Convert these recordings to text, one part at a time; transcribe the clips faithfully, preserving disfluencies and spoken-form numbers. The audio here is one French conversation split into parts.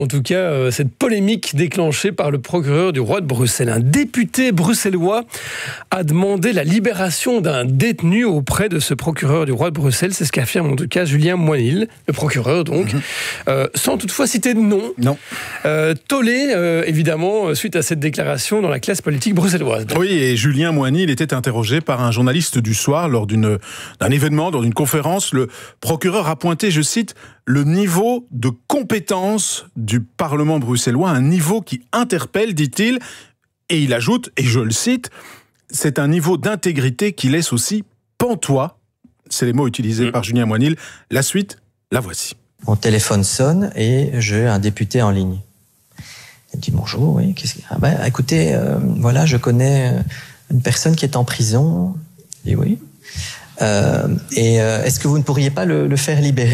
En tout cas, euh, cette polémique déclenchée par le procureur du roi de Bruxelles. Un député bruxellois a demandé la libération d'un détenu auprès de ce procureur du roi de Bruxelles. C'est ce qu'affirme en tout cas Julien Moinil, le procureur donc, mmh. euh, sans toutefois citer de nom. Non. Euh, tollé, euh, évidemment, suite à cette déclaration dans la classe politique bruxelloise. Oui, et Julien Moinil était interrogé par un journaliste du soir lors d'une, d'un événement, lors d'une conférence. Le procureur a pointé, je cite, le niveau de compétence du Parlement bruxellois, un niveau qui interpelle, dit-il, et il ajoute, et je le cite, c'est un niveau d'intégrité qui laisse aussi pantois, c'est les mots utilisés mmh. par Julien Moinil. La suite, la voici. Mon téléphone sonne et j'ai un député en ligne. Il me dit bonjour, oui, qu'est-ce que... Ah ben, écoutez, euh, voilà, je connais une personne qui est en prison. Je dis oui. Euh, et euh, est-ce que vous ne pourriez pas le, le faire libérer ?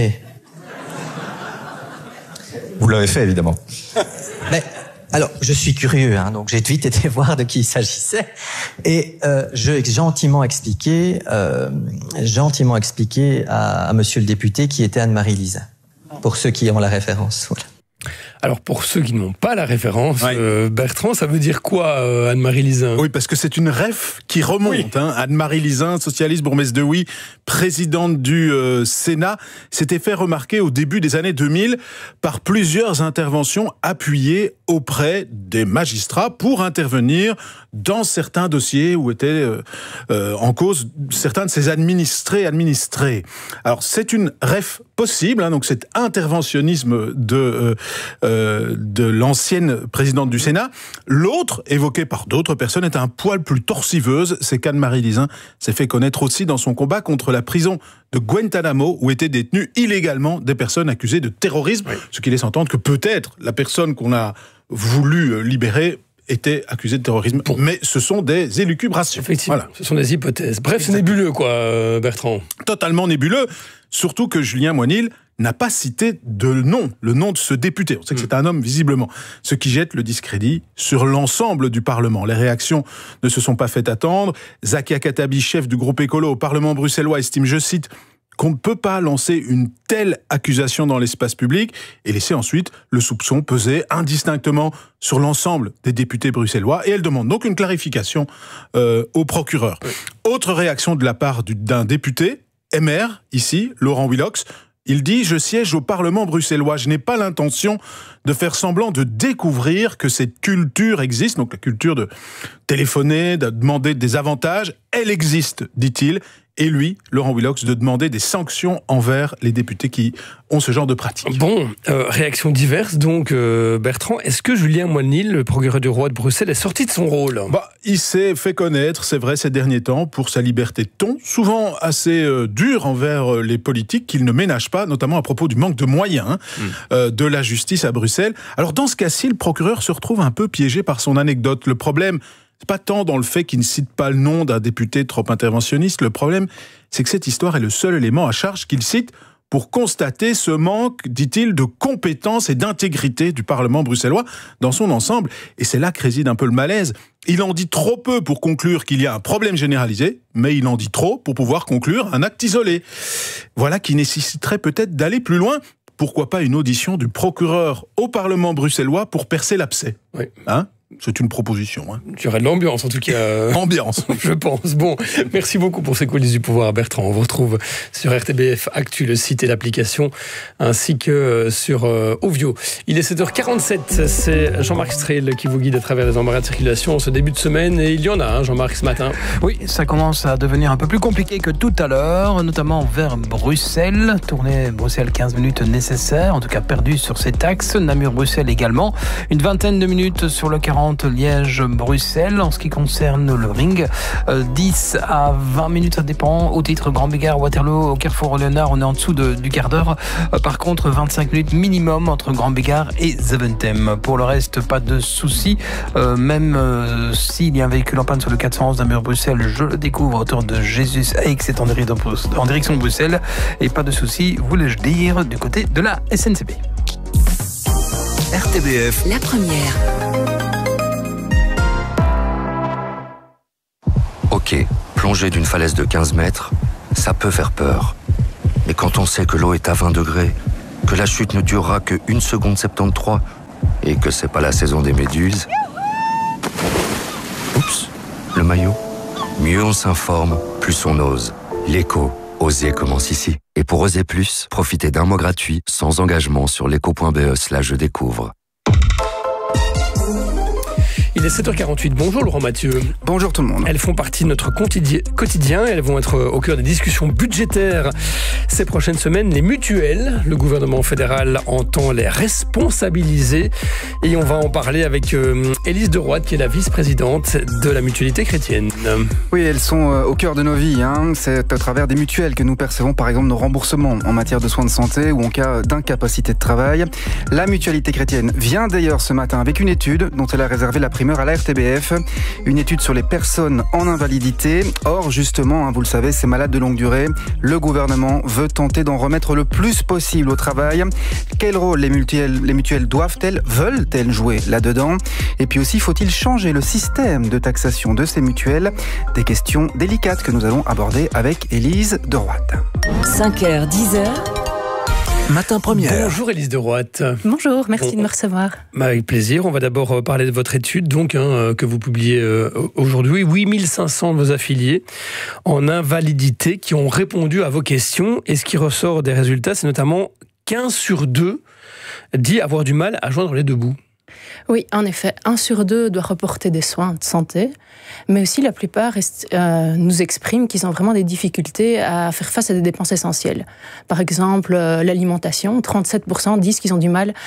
Vous l'avez fait, évidemment. Mais, alors, je suis curieux, hein, donc j'ai vite été voir de qui il s'agissait. Et euh, j'ai gentiment expliqué, euh, gentiment expliqué à, à monsieur le député qui était Anne-Marie Lizin, pour ceux qui ont la référence. Voilà. Alors, pour ceux qui n'ont pas la référence, ouais. euh, Bertrand, ça veut dire quoi, euh, Anne-Marie Lizin ? Oui, parce que c'est une ref qui remonte. Oui. Hein. Anne-Marie Lizin, socialiste, bourgmestre de Huy, présidente du euh, Sénat, s'était fait remarquer au début des années deux mille par plusieurs interventions appuyées auprès des magistrats pour intervenir dans certains dossiers où étaient euh, euh, en cause certains de ses administrés administrés. Alors, c'est une ref possible, hein, donc cet interventionnisme de... Euh, Euh, de l'ancienne présidente du Sénat. L'autre, évoqué par d'autres personnes, est un poil plus torsiveuse. C'est qu'Anne-Marie Lizin s'est fait connaître aussi dans son combat contre la prison de Guantanamo, où étaient détenues illégalement des personnes accusées de terrorisme, oui. ce qui laisse entendre que peut-être la personne qu'on a voulu libérer était accusée de terrorisme. Bon. Mais ce sont des élucubrations. Effectivement, voilà. Ce sont des hypothèses. Bref, c'est nébuleux, quoi, Bertrand. Totalement nébuleux, surtout que Julien Moinil n'a pas cité de nom, le nom de ce député. On sait que c'est un homme, visiblement. Ce qui jette le discrédit sur l'ensemble du Parlement. Les réactions ne se sont pas fait attendre. Zakia Khattabi, chef du groupe écolo au Parlement bruxellois, estime, je cite, qu'on ne peut pas lancer une telle accusation dans l'espace public et laisser ensuite le soupçon peser indistinctement sur l'ensemble des députés bruxellois. Et elle demande donc une clarification euh, au procureur. Oui. Autre réaction de la part du, d'un député, M R, ici, Laurent Willox. Il dit « Je siège au Parlement bruxellois. Je n'ai pas l'intention de faire semblant de découvrir que cette culture existe. » Donc la culture de téléphoner, de demander des avantages, elle existe, dit-il. Et lui, Laurent Willox, de demander des sanctions envers les députés qui ont ce genre de pratique. Bon, euh, réactions diverses donc, euh, Bertrand. Est-ce que Julien Moinil, le procureur du roi de Bruxelles, est sorti de son rôle ? Bah, il s'est fait connaître, c'est vrai, ces derniers temps, pour sa liberté de ton, souvent assez euh, dure envers euh, les politiques qu'il ne ménage pas, notamment à propos du manque de moyens hein, mmh. euh, de la justice à Bruxelles. Alors dans ce cas-ci, le procureur se retrouve un peu piégé par son anecdote. Le problème, c'est pas tant dans le fait qu'il ne cite pas le nom d'un député trop interventionniste. Le problème, c'est que cette histoire est le seul élément à charge qu'il cite pour constater ce manque, dit-il, de compétence et d'intégrité du Parlement bruxellois dans son ensemble. Et c'est là que réside un peu le malaise. Il en dit trop peu pour conclure qu'il y a un problème généralisé, mais il en dit trop pour pouvoir conclure un acte isolé. Voilà qui nécessiterait peut-être d'aller plus loin. Pourquoi pas une audition du procureur au Parlement bruxellois pour percer l'abcès ? Oui. Hein ? C'est une proposition. Hein. Tu aurais de l'ambiance, en tout cas. Ambiance. Je pense. Bon, merci beaucoup pour ces coulisses du pouvoir, Bertrand. On vous retrouve sur R T B F Actu, le site et l'application, ainsi que sur euh, Ovio. Il est sept heures quarante-sept. C'est Jean-Marc Strehl qui vous guide à travers les embarras de circulation en ce début de semaine. Et il y en a, hein, Jean-Marc, ce matin. Oui, ça commence à devenir un peu plus compliqué que tout à l'heure, notamment vers Bruxelles. Tournée Bruxelles, quinze minutes nécessaires, en tout cas perdues sur cet axe. Namur-Bruxelles également. Une vingtaine de minutes sur le quarante Liège-Bruxelles. En ce qui concerne le ring, euh, dix à vingt minutes, ça dépend. Au titre Grand Bégard, Waterloo, au Carrefour Léonard, on est en dessous de, du quart d'heure. Euh, par contre, vingt-cinq minutes minimum entre Grand Bégard et Zaventem. Pour le reste, pas de soucis. Euh, même euh, s'il y a un véhicule en panne sur le quatre cent onze Namur-Bruxelles, je le découvre autour de Jésus X, c'est en direction de Bruxelles. Et pas de soucis, voulais-je dire, du côté de la S N C B. R T B F, la première. Ok, plonger d'une falaise de quinze mètres, ça peut faire peur. Mais quand on sait que l'eau est à vingt degrés, que la chute ne durera que une seconde soixante-treize, et que c'est pas la saison des méduses... Oups, le maillot. Mieux on s'informe, plus on ose. L'écho, oser commence ici. Et pour oser plus, profitez d'un mois gratuit, sans engagement sur l'écho point be slash je découvre. Il est sept heures quarante-huit. Bonjour Laurent Mathieu. Bonjour tout le monde. Elles font partie de notre quotidien. Elles vont être au cœur des discussions budgétaires ces prochaines semaines. Les mutuelles, le gouvernement fédéral entend les responsabiliser. Et on va en parler avec euh, Élise de Roide, qui est la vice-présidente de la mutualité chrétienne. Oui, elles sont euh, au cœur de nos vies. Hein. C'est à travers des mutuelles que nous percevons par exemple nos remboursements en matière de soins de santé ou en cas d'incapacité de travail. La mutualité chrétienne vient d'ailleurs ce matin avec une étude dont elle a réservé la primeur à la R T B F, une étude sur les personnes en invalidité. Or, justement, hein, vous le savez, ces malades de longue durée, le gouvernement veut tenter d'en remettre le plus possible au travail. Quel rôle les mutuelles, les mutuelles doivent-elles, veulent-elles jouer là-dedans? Et puis aussi, faut-il changer le système de taxation de ces mutuelles? Des questions délicates que nous allons aborder avec Élise de Roide. cinq heures, dix heures. Matin première. Bonjour Élise de Roide. Bonjour, merci on, de me recevoir. Avec plaisir. On va d'abord parler de votre étude donc, hein, que vous publiez euh, aujourd'hui. huit mille cinq cents de vos affiliés en invalidité qui ont répondu à vos questions. Et ce qui ressort des résultats, c'est notamment quinze sur deux dit avoir du mal à joindre les deux bouts. Oui, en effet, un sur deux doit reporter des soins de santé, mais aussi la plupart euh, nous expriment qu'ils ont vraiment des difficultés à faire face à des dépenses essentielles. Par exemple, euh, l'alimentation, trente-sept pour cent disent qu'ils ont du mal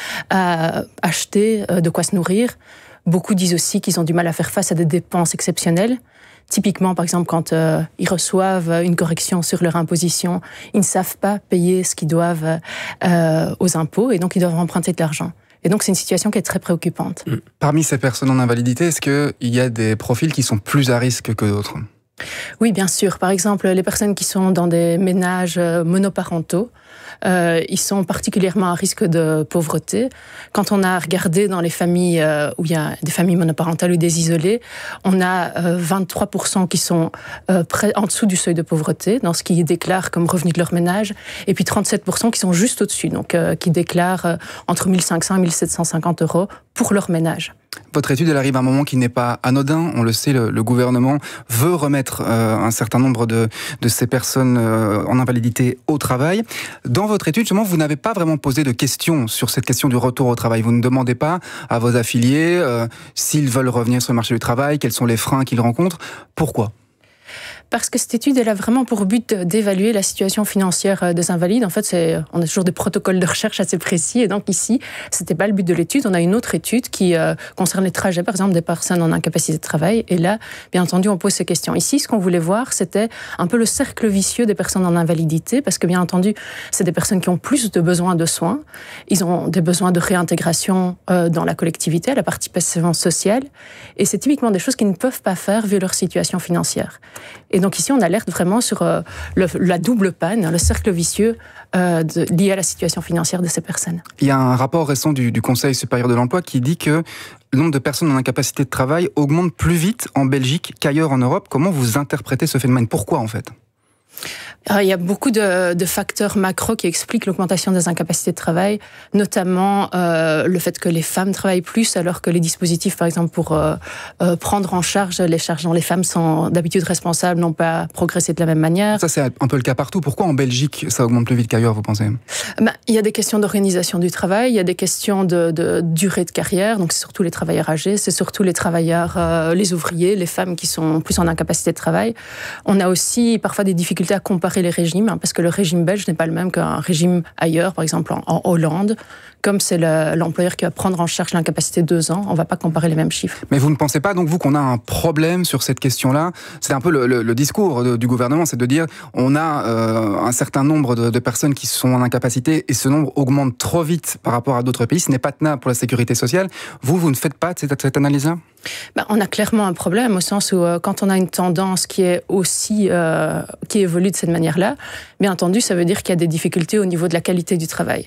à acheter euh, de quoi se nourrir. Beaucoup disent aussi qu'ils ont du mal à faire face à des dépenses exceptionnelles. Typiquement, par exemple, quand euh, ils reçoivent une correction sur leur imposition, ils ne savent pas payer ce qu'ils doivent euh, aux impôts et donc ils doivent emprunter de l'argent. Et donc, c'est une situation qui est très préoccupante. Parmi ces personnes en invalidité, est-ce qu'il y a des profils qui sont plus à risque que d'autres ? Oui, bien sûr. Par exemple, les personnes qui sont dans des ménages monoparentaux, euh, ils sont particulièrement à risque de pauvreté. Quand on a regardé dans les familles euh, où il y a des familles monoparentales ou des isolés, on a euh, vingt-trois pour cent qui sont euh, près, en dessous du seuil de pauvreté, dans ce qu'ils déclarent comme revenu de leur ménage, et puis trente-sept pour cent qui sont juste au-dessus, donc euh, qui déclarent euh, entre mille cinq cents et mille sept cent cinquante euros pour leur ménage. Votre étude, elle arrive à un moment qui n'est pas anodin. On le sait, le, le gouvernement veut remettre euh, un certain nombre de, de ces personnes euh, en invalidité au travail. Dans votre étude, justement, vous n'avez pas vraiment posé de questions sur cette question du retour au travail. Vous ne demandez pas à vos affiliés euh, s'ils veulent revenir sur le marché du travail, quels sont les freins qu'ils rencontrent. Pourquoi ? Parce que cette étude, elle a vraiment pour but d'évaluer la situation financière des invalides. En fait, c'est, on a toujours des protocoles de recherche assez précis. Et donc ici, c'était pas le but de l'étude. On a une autre étude qui euh, concerne les trajets, par exemple, des personnes en incapacité de travail. Et là, bien entendu, on pose ces questions. Ici, ce qu'on voulait voir, c'était un peu le cercle vicieux des personnes en invalidité. Parce que, bien entendu, c'est des personnes qui ont plus de besoins de soins. Ils ont des besoins de réintégration euh, dans la collectivité, la participation sociale. Et c'est typiquement des choses qu'ils ne peuvent pas faire vu leur situation financière. Et donc ici, on alerte vraiment sur euh, le, la double panne, le cercle vicieux euh, de, lié à la situation financière de ces personnes. Il y a un rapport récent du, du Conseil supérieur de l'emploi qui dit que le nombre de personnes en incapacité de travail augmente plus vite en Belgique qu'ailleurs en Europe. Comment vous interprétez ce phénomène ? Pourquoi en fait ? Alors, il y a beaucoup de, de facteurs macro qui expliquent l'augmentation des incapacités de travail, notamment euh, le fait que les femmes travaillent plus, alors que les dispositifs, par exemple, pour euh, euh, prendre en charge les charges dont les femmes sont d'habitude responsables, n'ont pas progressé de la même manière. Ça, c'est un peu le cas partout. Pourquoi en Belgique, ça augmente plus vite qu'ailleurs, vous pensez ? Ben, il y a des questions d'organisation du travail, il y a des questions de, de durée de carrière, donc c'est surtout les travailleurs âgés, c'est surtout les travailleurs, euh, les ouvriers, les femmes qui sont plus en incapacité de travail. On a aussi parfois des difficultés à comparer les régimes, hein, parce que le régime belge n'est pas le même qu'un régime ailleurs, par exemple en, en Hollande. Comme c'est le, l'employeur qui va prendre en charge l'incapacité de deux ans, on ne va pas comparer les mêmes chiffres. Mais vous ne pensez pas, donc, vous, qu'on a un problème sur cette question-là ? C'est un peu le, le, le discours de, du gouvernement, c'est de dire on a euh, un certain nombre de, de personnes qui sont en incapacité et ce nombre augmente trop vite par rapport à d'autres pays. Ce n'est pas tenable pour la sécurité sociale. Vous, vous ne faites pas cette, cette analyse-là ? Ben, on a clairement un problème au sens où euh, quand on a une tendance qui est aussi euh, qui évolue de cette manière-là, bien entendu, ça veut dire qu'il y a des difficultés au niveau de la qualité du travail.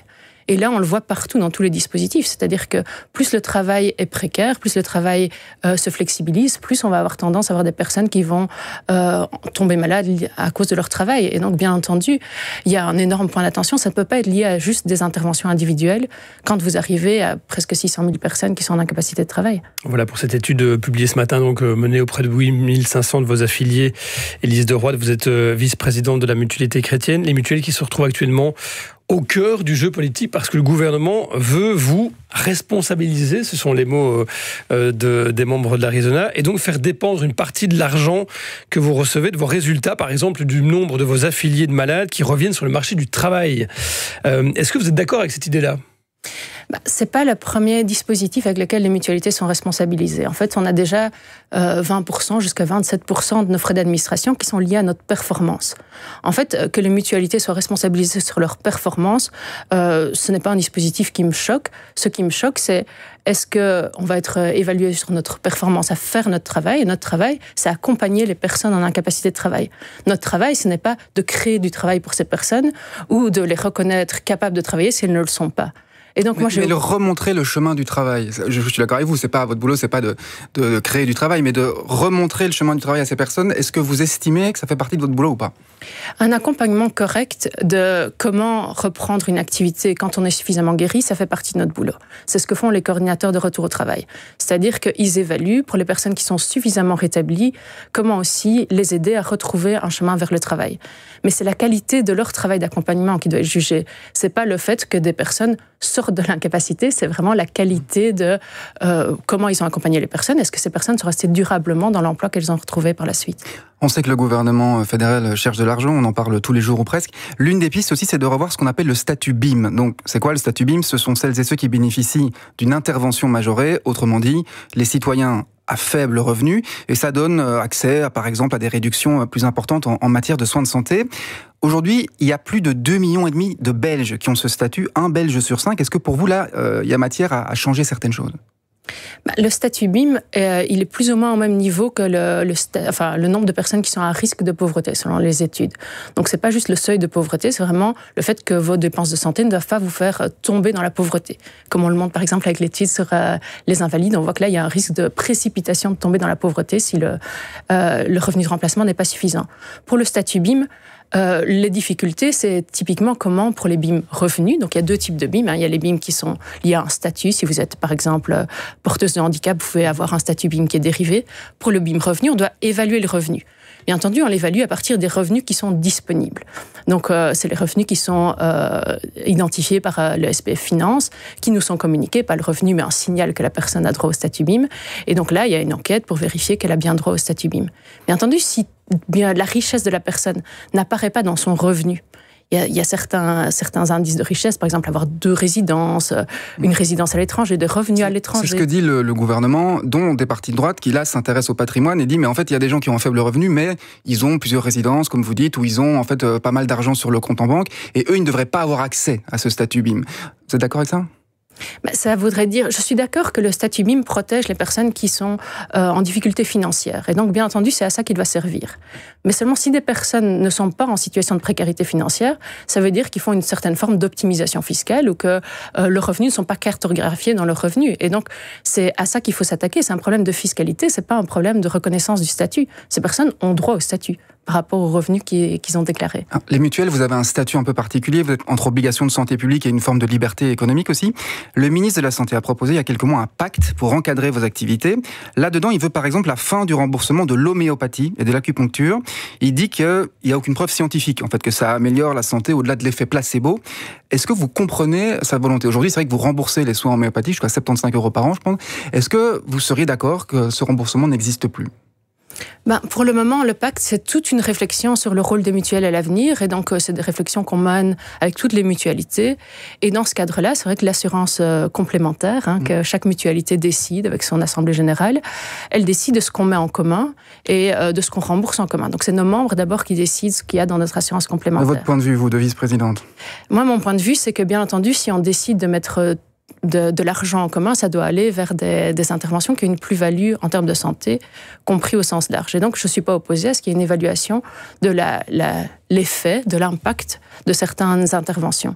Et là, on le voit partout dans tous les dispositifs. C'est-à-dire que plus le travail est précaire, plus le travail euh, se flexibilise, plus on va avoir tendance à avoir des personnes qui vont euh, tomber malades à cause de leur travail. Et donc, bien entendu, il y a un énorme point d'attention. Ça ne peut pas être lié à juste des interventions individuelles quand vous arrivez à presque six cent mille personnes qui sont en incapacité de travail. Voilà pour cette étude publiée ce matin, donc menée auprès de huit mille cinq cents de vos affiliés. Élise de Roy, vous êtes vice-présidente de la Mutualité chrétienne. Les mutuelles qui se retrouvent actuellement au cœur du jeu politique parce que le gouvernement veut vous responsabiliser, ce sont les mots euh, de, des membres de l'Arizona, et donc faire dépendre une partie de l'argent que vous recevez de vos résultats, par exemple du nombre de vos affiliés de malades qui reviennent sur le marché du travail. Euh, est-ce que vous êtes d'accord avec cette idée-là ? Bah, c'est pas le premier dispositif avec lequel les mutualités sont responsabilisées. En fait, on a déjà euh, vingt pour cent jusqu'à vingt-sept pour cent de nos frais d'administration qui sont liés à notre performance. En fait, que les mutualités soient responsabilisées sur leur performance, euh, ce n'est pas un dispositif qui me choque. Ce qui me choque, c'est est-ce qu'on va être évalué sur notre performance à faire notre travail. Et notre travail, c'est accompagner les personnes en incapacité de travail. Notre travail, ce n'est pas de créer du travail pour ces personnes ou de les reconnaître capables de travailler si elles ne le sont pas. Et donc, mais, moi, je... mais le remontrer le chemin du travail. Je, je suis d'accord avec vous, c'est pas votre boulot, c'est pas de, de créer du travail, mais de remontrer le chemin du travail à ces personnes. Est-ce que vous estimez que ça fait partie de votre boulot ou pas ? Un accompagnement correct de comment reprendre une activité quand on est suffisamment guéri, ça fait partie de notre boulot. C'est ce que font les coordinateurs de retour au travail. C'est-à-dire qu'ils évaluent, pour les personnes qui sont suffisamment rétablies, comment aussi les aider à retrouver un chemin vers le travail. Mais c'est la qualité de leur travail d'accompagnement qui doit être jugée. C'est pas le fait que des personnes sortent de l'incapacité, c'est vraiment la qualité de euh, comment ils ont accompagné les personnes. Est-ce que ces personnes sont restées durablement dans l'emploi qu'elles ont retrouvé par la suite ? On sait que le gouvernement fédéral cherche de l'argent, on en parle tous les jours ou presque. L'une des pistes aussi, c'est de revoir ce qu'on appelle le statut B I M. Donc, c'est quoi le statut B I M ? Ce sont celles et ceux qui bénéficient d'une intervention majorée, autrement dit, les citoyens à faible revenu, et ça donne accès, à, par exemple, à des réductions plus importantes en, en matière de soins de santé. Aujourd'hui, il y a plus de deux virgule cinq millions de Belges qui ont ce statut, un Belge sur cinq. Est-ce que pour vous, là, euh, il y a matière à, à changer certaines choses ? Bah, le statut B I M, euh, il est plus ou moins au même niveau que le, le, sta- enfin, le nombre de personnes qui sont à risque de pauvreté, selon les études. Donc, c'est pas juste le seuil de pauvreté, c'est vraiment le fait que vos dépenses de santé ne doivent pas vous faire tomber dans la pauvreté. Comme on le montre, par exemple, avec l'étude sur euh, les invalides, on voit que là, il y a un risque de précipitation de tomber dans la pauvreté si le, euh, le revenu de remplacement n'est pas suffisant. Pour le statut B I M, Euh, les difficultés, c'est typiquement comment pour les B I M revenus. Donc, il y a deux types de B I M. Hein. Il y a les B I M qui sont liés à un statut. Si vous êtes, par exemple, porteuse de handicap, vous pouvez avoir un statut B I M qui est dérivé. Pour le B I M revenu, on doit évaluer le revenu. Bien entendu, on l'évalue à partir des revenus qui sont disponibles. Donc, euh, c'est les revenus qui sont euh, identifiés par euh, le S P F Finance, qui nous sont communiqués, pas le revenu, mais un signal que la personne a droit au statut B I M. Et donc là, il y a une enquête pour vérifier qu'elle a bien droit au statut B I M. Bien entendu, si bien, la richesse de la personne n'apparaît pas dans son revenu, il y a, il y a certains, certains indices de richesse, par exemple avoir deux résidences, une résidence à l'étranger, des revenus à l'étranger. C'est ce que dit le, le gouvernement, dont des partis de droite qui là s'intéressent au patrimoine et dit mais en fait il y a des gens qui ont un faible revenu mais ils ont plusieurs résidences comme vous dites, ou ils ont en fait pas mal d'argent sur le compte en banque et eux ils ne devraient pas avoir accès à ce statut B I M. Vous êtes d'accord avec ça ? Ben, ça voudrait dire, je suis d'accord que le statut B I M protège les personnes qui sont euh, en difficulté financière. Et donc, bien entendu, c'est à ça qu'il doit servir. Mais seulement si des personnes ne sont pas en situation de précarité financière, ça veut dire qu'ils font une certaine forme d'optimisation fiscale ou que euh, leurs revenus ne sont pas cartographiés dans leurs revenus. Et donc, c'est à ça qu'il faut s'attaquer. C'est un problème de fiscalité, c'est pas un problème de reconnaissance du statut. Ces personnes ont droit au statut par rapport aux revenus qu'ils ont déclarés. Les mutuelles, vous avez un statut un peu particulier, vous êtes entre obligation de santé publique et une forme de liberté économique aussi. Le ministre de la Santé a proposé il y a quelques mois un pacte pour encadrer vos activités. Là-dedans, il veut par exemple la fin du remboursement de l'homéopathie et de l'acupuncture. Il dit qu'il n'y a aucune preuve scientifique, en fait, que ça améliore la santé au-delà de l'effet placebo. Est-ce que vous comprenez sa volonté ? Aujourd'hui, c'est vrai que vous remboursez les soins homéopathiques jusqu'à soixante-quinze euros par an, je pense. Est-ce que vous seriez d'accord que ce remboursement n'existe plus ? Ben, pour le moment, le pacte, c'est toute une réflexion sur le rôle des mutuelles à l'avenir. Et donc, c'est des réflexions qu'on mène avec toutes les mutualités. Et dans ce cadre-là, c'est vrai que l'assurance euh, complémentaire, hein, mmh. que chaque mutualité décide avec son assemblée générale, elle décide de ce qu'on met en commun et euh, de ce qu'on rembourse en commun. Donc, c'est nos membres d'abord qui décident ce qu'il y a dans notre assurance complémentaire. De votre point de vue, vous, de vice-présidente ? Moi, mon point de vue, c'est que bien entendu, si on décide de mettre De, de l'argent en commun, ça doit aller vers des, des interventions qui ont une plus-value en termes de santé, compris au sens large. Et donc, je ne suis pas opposée à ce qu'il y ait une évaluation de la, la, l'effet, de l'impact de certaines interventions.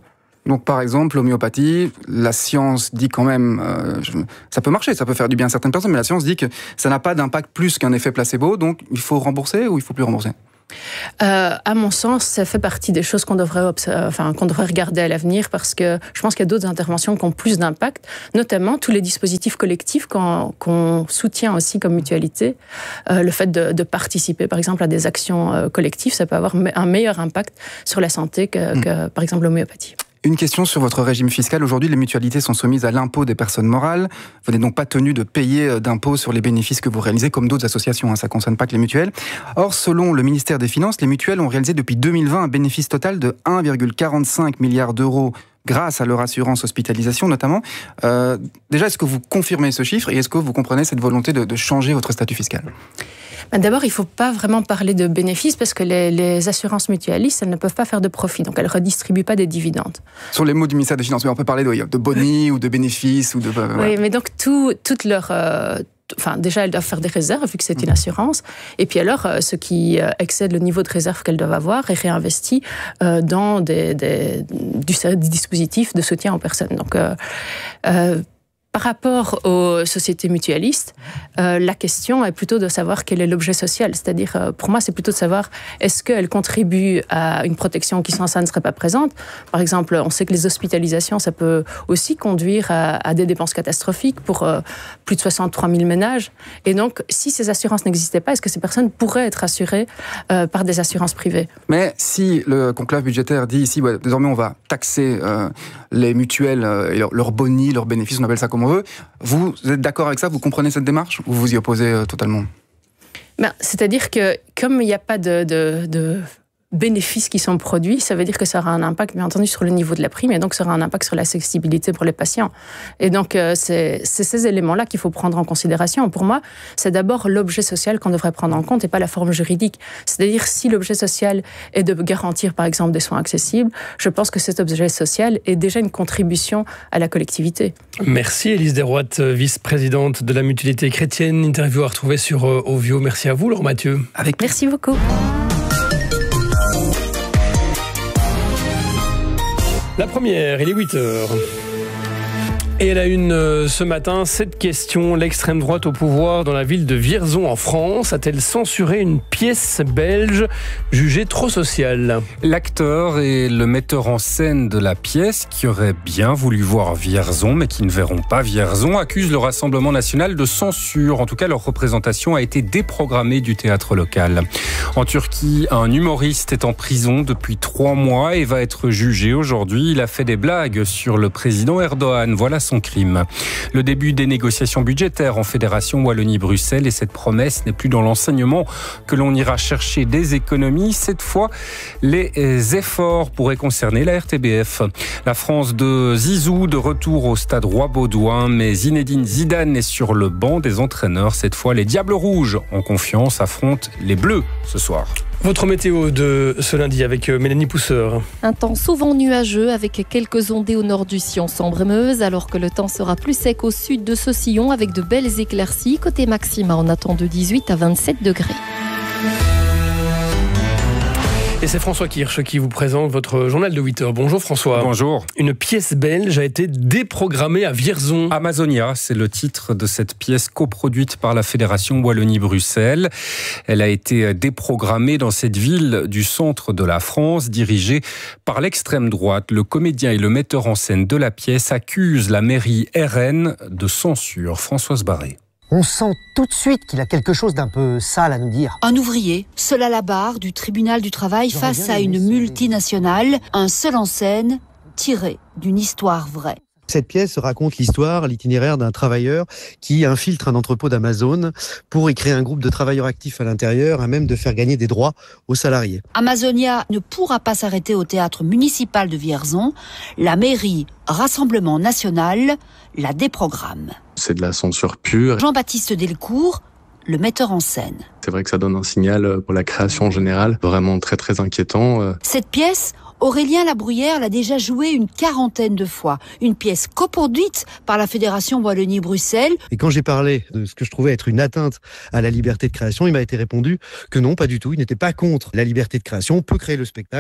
Donc par exemple, l'homéopathie, la science dit quand même, euh, ça peut marcher, ça peut faire du bien à certaines personnes, mais la science dit que ça n'a pas d'impact plus qu'un effet placebo, donc il faut rembourser ou il faut plus rembourser ? Euh, à mon sens, ça fait partie des choses qu'on devrait, observer, enfin, qu'on devrait regarder à l'avenir parce que je pense qu'il y a d'autres interventions qui ont plus d'impact, notamment tous les dispositifs collectifs qu'on, qu'on soutient aussi comme mutualité. Euh, le fait de, de participer, par exemple, à des actions euh, collectives, ça peut avoir un meilleur impact sur la santé que, mmh. que par exemple, l'homéopathie. Une question sur votre régime fiscal. Aujourd'hui, les mutualités sont soumises à l'impôt des personnes morales. Vous n'êtes donc pas tenu de payer d'impôts sur les bénéfices que vous réalisez, comme d'autres associations. Hein, ça ne concerne pas que les mutuelles. Or, selon le ministère des Finances, les mutuelles ont réalisé depuis deux mille vingt un bénéfice total de un virgule quarante-cinq milliard d'euros grâce à leur assurance hospitalisation notamment. Euh, déjà, est-ce que vous confirmez ce chiffre et est-ce que vous comprenez cette volonté de, de changer votre statut fiscal ? D'abord, il ne faut pas vraiment parler de bénéfices parce que les, les assurances mutualistes, elles ne peuvent pas faire de profit, donc elles ne redistribuent pas des dividendes. Sur les mots du ministère des Finances, mais on peut parler de, de boni ou de bénéfices ou de. Euh, oui, voilà. mais donc tout, toute leur. Euh, Enfin, déjà, elles doivent faire des réserves, vu que c'est une assurance. Et puis alors, euh, ce qui euh, excède le niveau de réserve qu'elles doivent avoir est réinvesti euh, dans des, des, du, des dispositifs de soutien aux personnes. Donc, euh, euh, par rapport aux sociétés mutualistes, euh, la question est plutôt de savoir quel est l'objet social. C'est-à-dire, euh, pour moi, c'est plutôt de savoir est-ce qu'elles contribuent à une protection qui sans ça ne serait pas présente. Par exemple, on sait que les hospitalisations, ça peut aussi conduire à, à des dépenses catastrophiques pour euh, plus de soixante-trois mille ménages. Et donc, si ces assurances n'existaient pas, est-ce que ces personnes pourraient être assurées euh, par des assurances privées ? Mais si le conclave budgétaire dit ici, ouais, désormais on va taxer euh, les mutuelles euh, et leurs leur boni, leurs bénéfices, on appelle ça comme on veut, vous êtes d'accord avec ça ? Vous comprenez cette démarche ou vous vous y opposez euh, totalement ? Ben, c'est-à-dire que comme il n'y a pas de, de, de bénéfices qui sont produits, ça veut dire que ça aura un impact, bien entendu, sur le niveau de la prime et donc ça aura un impact sur l'accessibilité pour les patients. Et donc, euh, c'est, c'est ces éléments-là qu'il faut prendre en considération. Pour moi, c'est d'abord l'objet social qu'on devrait prendre en compte et pas la forme juridique. C'est-à-dire, si l'objet social est de garantir, par exemple, des soins accessibles, je pense que cet objet social est déjà une contribution à la collectivité. Merci Élise Desroites, vice-présidente de la Mutualité chrétienne. Interview à retrouver sur euh, Ovio. Merci à vous, Laure Mathieu. Avec Merci beaucoup. La première, il est huit heures. Et elle a une euh, ce matin, cette question, l'extrême droite au pouvoir dans la ville de Vierzon en France a-t-elle censuré une pièce belge jugée trop sociale ? L'acteur et le metteur en scène de la pièce, qui auraient bien voulu voir Vierzon, mais qui ne verront pas Vierzon, accusent le Rassemblement national de censure. En tout cas, leur représentation a été déprogrammée du théâtre local. En Turquie, un humoriste est en prison depuis trois mois et va être jugé aujourd'hui. Il a fait des blagues sur le président Erdogan. Voilà son crime. Le début des négociations budgétaires en Fédération Wallonie-Bruxelles et cette promesse n'est plus dans l'enseignement que l'on ira chercher des économies. Cette fois, les efforts pourraient concerner la R T B F. La France de Zizou de retour au stade Roi-Baudouin, mais Zinedine Zidane est sur le banc des entraîneurs. Cette fois, les Diables Rouges en confiance affrontent les Bleus ce soir. Votre météo de ce lundi avec Mélanie Pousseur. Un temps souvent nuageux avec quelques ondées au nord du sillon Sambre-Meuse, alors que le temps sera plus sec au sud de ce sillon avec de belles éclaircies. Côté maxima, on attend de dix-huit à vingt-sept degrés. Et c'est François Kirsch qui vous présente votre journal de huit heures. Bonjour François. Bonjour. Une pièce belge a été déprogrammée à Vierzon. Amazonia, c'est le titre de cette pièce coproduite par la Fédération Wallonie-Bruxelles. Elle a été déprogrammée dans cette ville du centre de la France, dirigée par l'extrême droite. Le comédien et le metteur en scène de la pièce accusent la mairie R N de censure. Françoise Barré. On sent tout de suite qu'il a quelque chose d'un peu sale à nous dire. Un ouvrier, seul à la barre du tribunal du travail face à une multinationale, un seul en scène, tiré d'une histoire vraie. Cette pièce raconte l'histoire, l'itinéraire d'un travailleur qui infiltre un entrepôt d'Amazon pour y créer un groupe de travailleurs actifs à l'intérieur, à même de faire gagner des droits aux salariés. Amazonia ne pourra pas s'arrêter au théâtre municipal de Vierzon. La mairie Rassemblement National la déprogramme. C'est de la censure pure. Jean-Baptiste Delcourt, le metteur en scène. C'est vrai que ça donne un signal pour la création en général, vraiment très très inquiétant. Cette pièce, Aurélien Labruyère l'a déjà jouée une quarantaine de fois. Une pièce coproduite par la Fédération Wallonie-Bruxelles. Et quand j'ai parlé de ce que je trouvais être une atteinte à la liberté de création, il m'a été répondu que non, pas du tout. Il n'était pas contre la liberté de création. On peut créer le spectacle,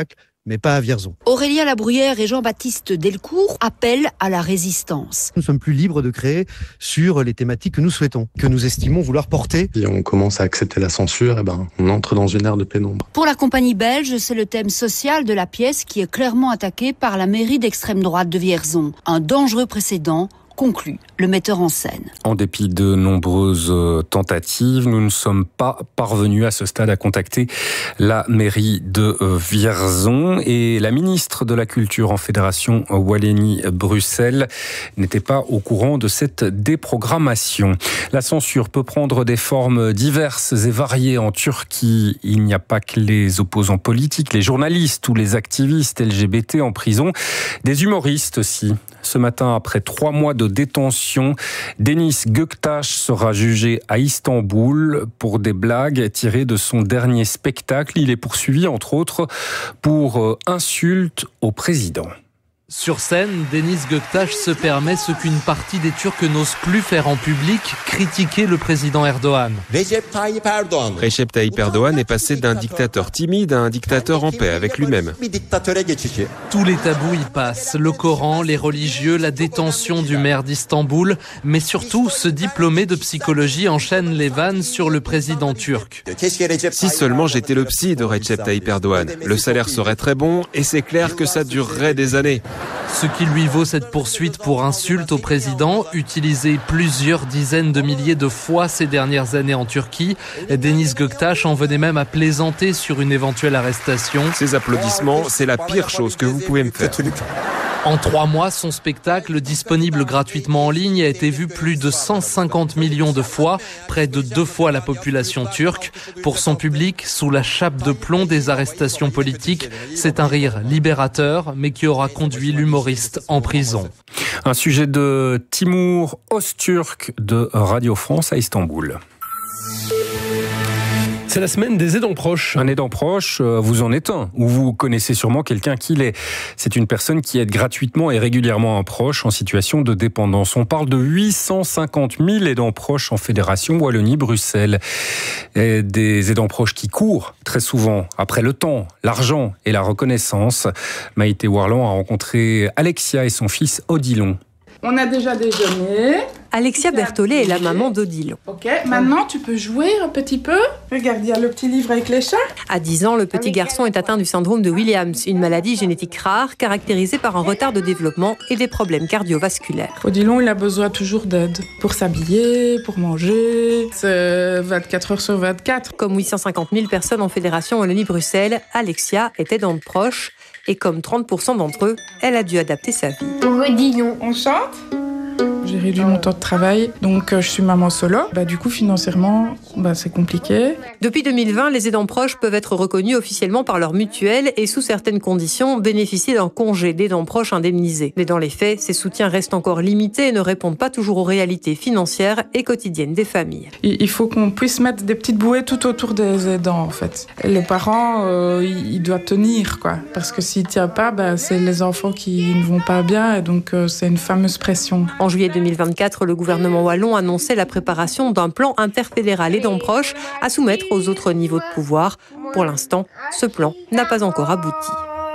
mais pas à Vierzon. Aurélien Labruyère et Jean-Baptiste Delcourt appellent à la résistance. Nous sommes plus libres de créer sur les thématiques que nous souhaitons, que nous estimons vouloir porter. Si on commence à accepter la censure, eh ben, on entre dans une ère de pénombre. Pour la compagnie belge, c'est le thème social de la pièce qui est clairement attaqué par la mairie d'extrême droite de Vierzon. Un dangereux précédent, conclut le metteur en scène. En dépit de nombreuses tentatives, nous ne sommes pas parvenus à ce stade à contacter la mairie de Vierzon et la ministre de la Culture en Fédération Wallonie-Bruxelles n'était pas au courant de cette déprogrammation. La censure peut prendre des formes diverses et variées en Turquie. Il n'y a pas que les opposants politiques, les journalistes ou les activistes L G B T en prison, des humoristes aussi. Ce matin, après trois mois de détention, Deniz Göktaş sera jugé à Istanbul pour des blagues tirées de son dernier spectacle. Il est poursuivi, entre autres, pour insulte au président. Sur scène, Deniz Göktaş se permet ce qu'une partie des Turcs n'ose plus faire en public, critiquer le président Erdogan. Recep Tayyip Erdogan est passé d'un dictateur timide à un dictateur en paix avec lui-même. Tous les tabous y passent, le Coran, les religieux, la détention du maire d'Istanbul, mais surtout ce diplômé de psychologie enchaîne les vannes sur le président turc. Si seulement j'étais le psy de Recep Tayyip Erdogan, le salaire serait très bon et c'est clair que ça durerait des années. Ce qui lui vaut cette poursuite pour insulte au président, utilisée plusieurs dizaines de milliers de fois ces dernières années en Turquie. Deniz Göktaş en venait même à plaisanter sur une éventuelle arrestation. Ces applaudissements, c'est la pire chose que vous pouvez me faire. En trois mois, son spectacle, disponible gratuitement en ligne, a été vu plus de cent cinquante millions de fois, près de deux fois la population turque. Pour son public, sous la chape de plomb des arrestations politiques, c'est un rire libérateur, mais qui aura conduit l'humoriste en prison. Un sujet de Timur Öztürk de Radio France à Istanbul. C'est la semaine des aidants proches. Un aidant proche, vous en êtes un, ou vous connaissez sûrement quelqu'un qui l'est. C'est une personne qui aide gratuitement et régulièrement un proche en situation de dépendance. On parle de huit cent cinquante mille aidants proches en Fédération Wallonie-Bruxelles. Et des aidants proches qui courent très souvent après le temps, l'argent et la reconnaissance. Maïté Warland a rencontré Alexia et son fils Odilon. On a déjà déjeuné. Alexia Berthollet est la maman d'Odilon. Ok, maintenant tu peux jouer un petit peu. Regarde, il y a le petit livre avec les chats. À dix ans, le petit garçon est atteint du syndrome de Williams, une maladie génétique rare caractérisée par un retard de développement et des problèmes cardiovasculaires. Odilon, il a besoin toujours d'aide pour s'habiller, pour manger. C'est vingt-quatre heures sur vingt-quatre. Comme huit cent cinquante mille personnes en Fédération Wallonie-Bruxelles, Alexia est aidante proche. Et comme trente pour cent d'entre eux, elle a dû adapter sa vie. Odilon, on chante ? J'ai réduit mon temps de travail, donc euh, je suis maman solo. Bah, du coup, financièrement, bah, c'est compliqué. Depuis deux mille vingt, les aidants proches peuvent être reconnus officiellement par leur mutuelle et sous certaines conditions bénéficier d'un congé d'aidant proche indemnisé. Mais dans les faits, ces soutiens restent encore limités et ne répondent pas toujours aux réalités financières et quotidiennes des familles. Il faut qu'on puisse mettre des petites bouées tout autour des aidants, en fait. Les parents, euh, ils doivent tenir, quoi. Parce que s'ils ne tiennent pas, bah, c'est les enfants qui ne vont pas bien et donc euh, c'est une fameuse pression. En juillet deux mille vingt-quatre, le gouvernement wallon annonçait la préparation d'un plan interfédéral aidant proche à soumettre aux autres niveaux de pouvoir. Pour l'instant, ce plan n'a pas encore abouti.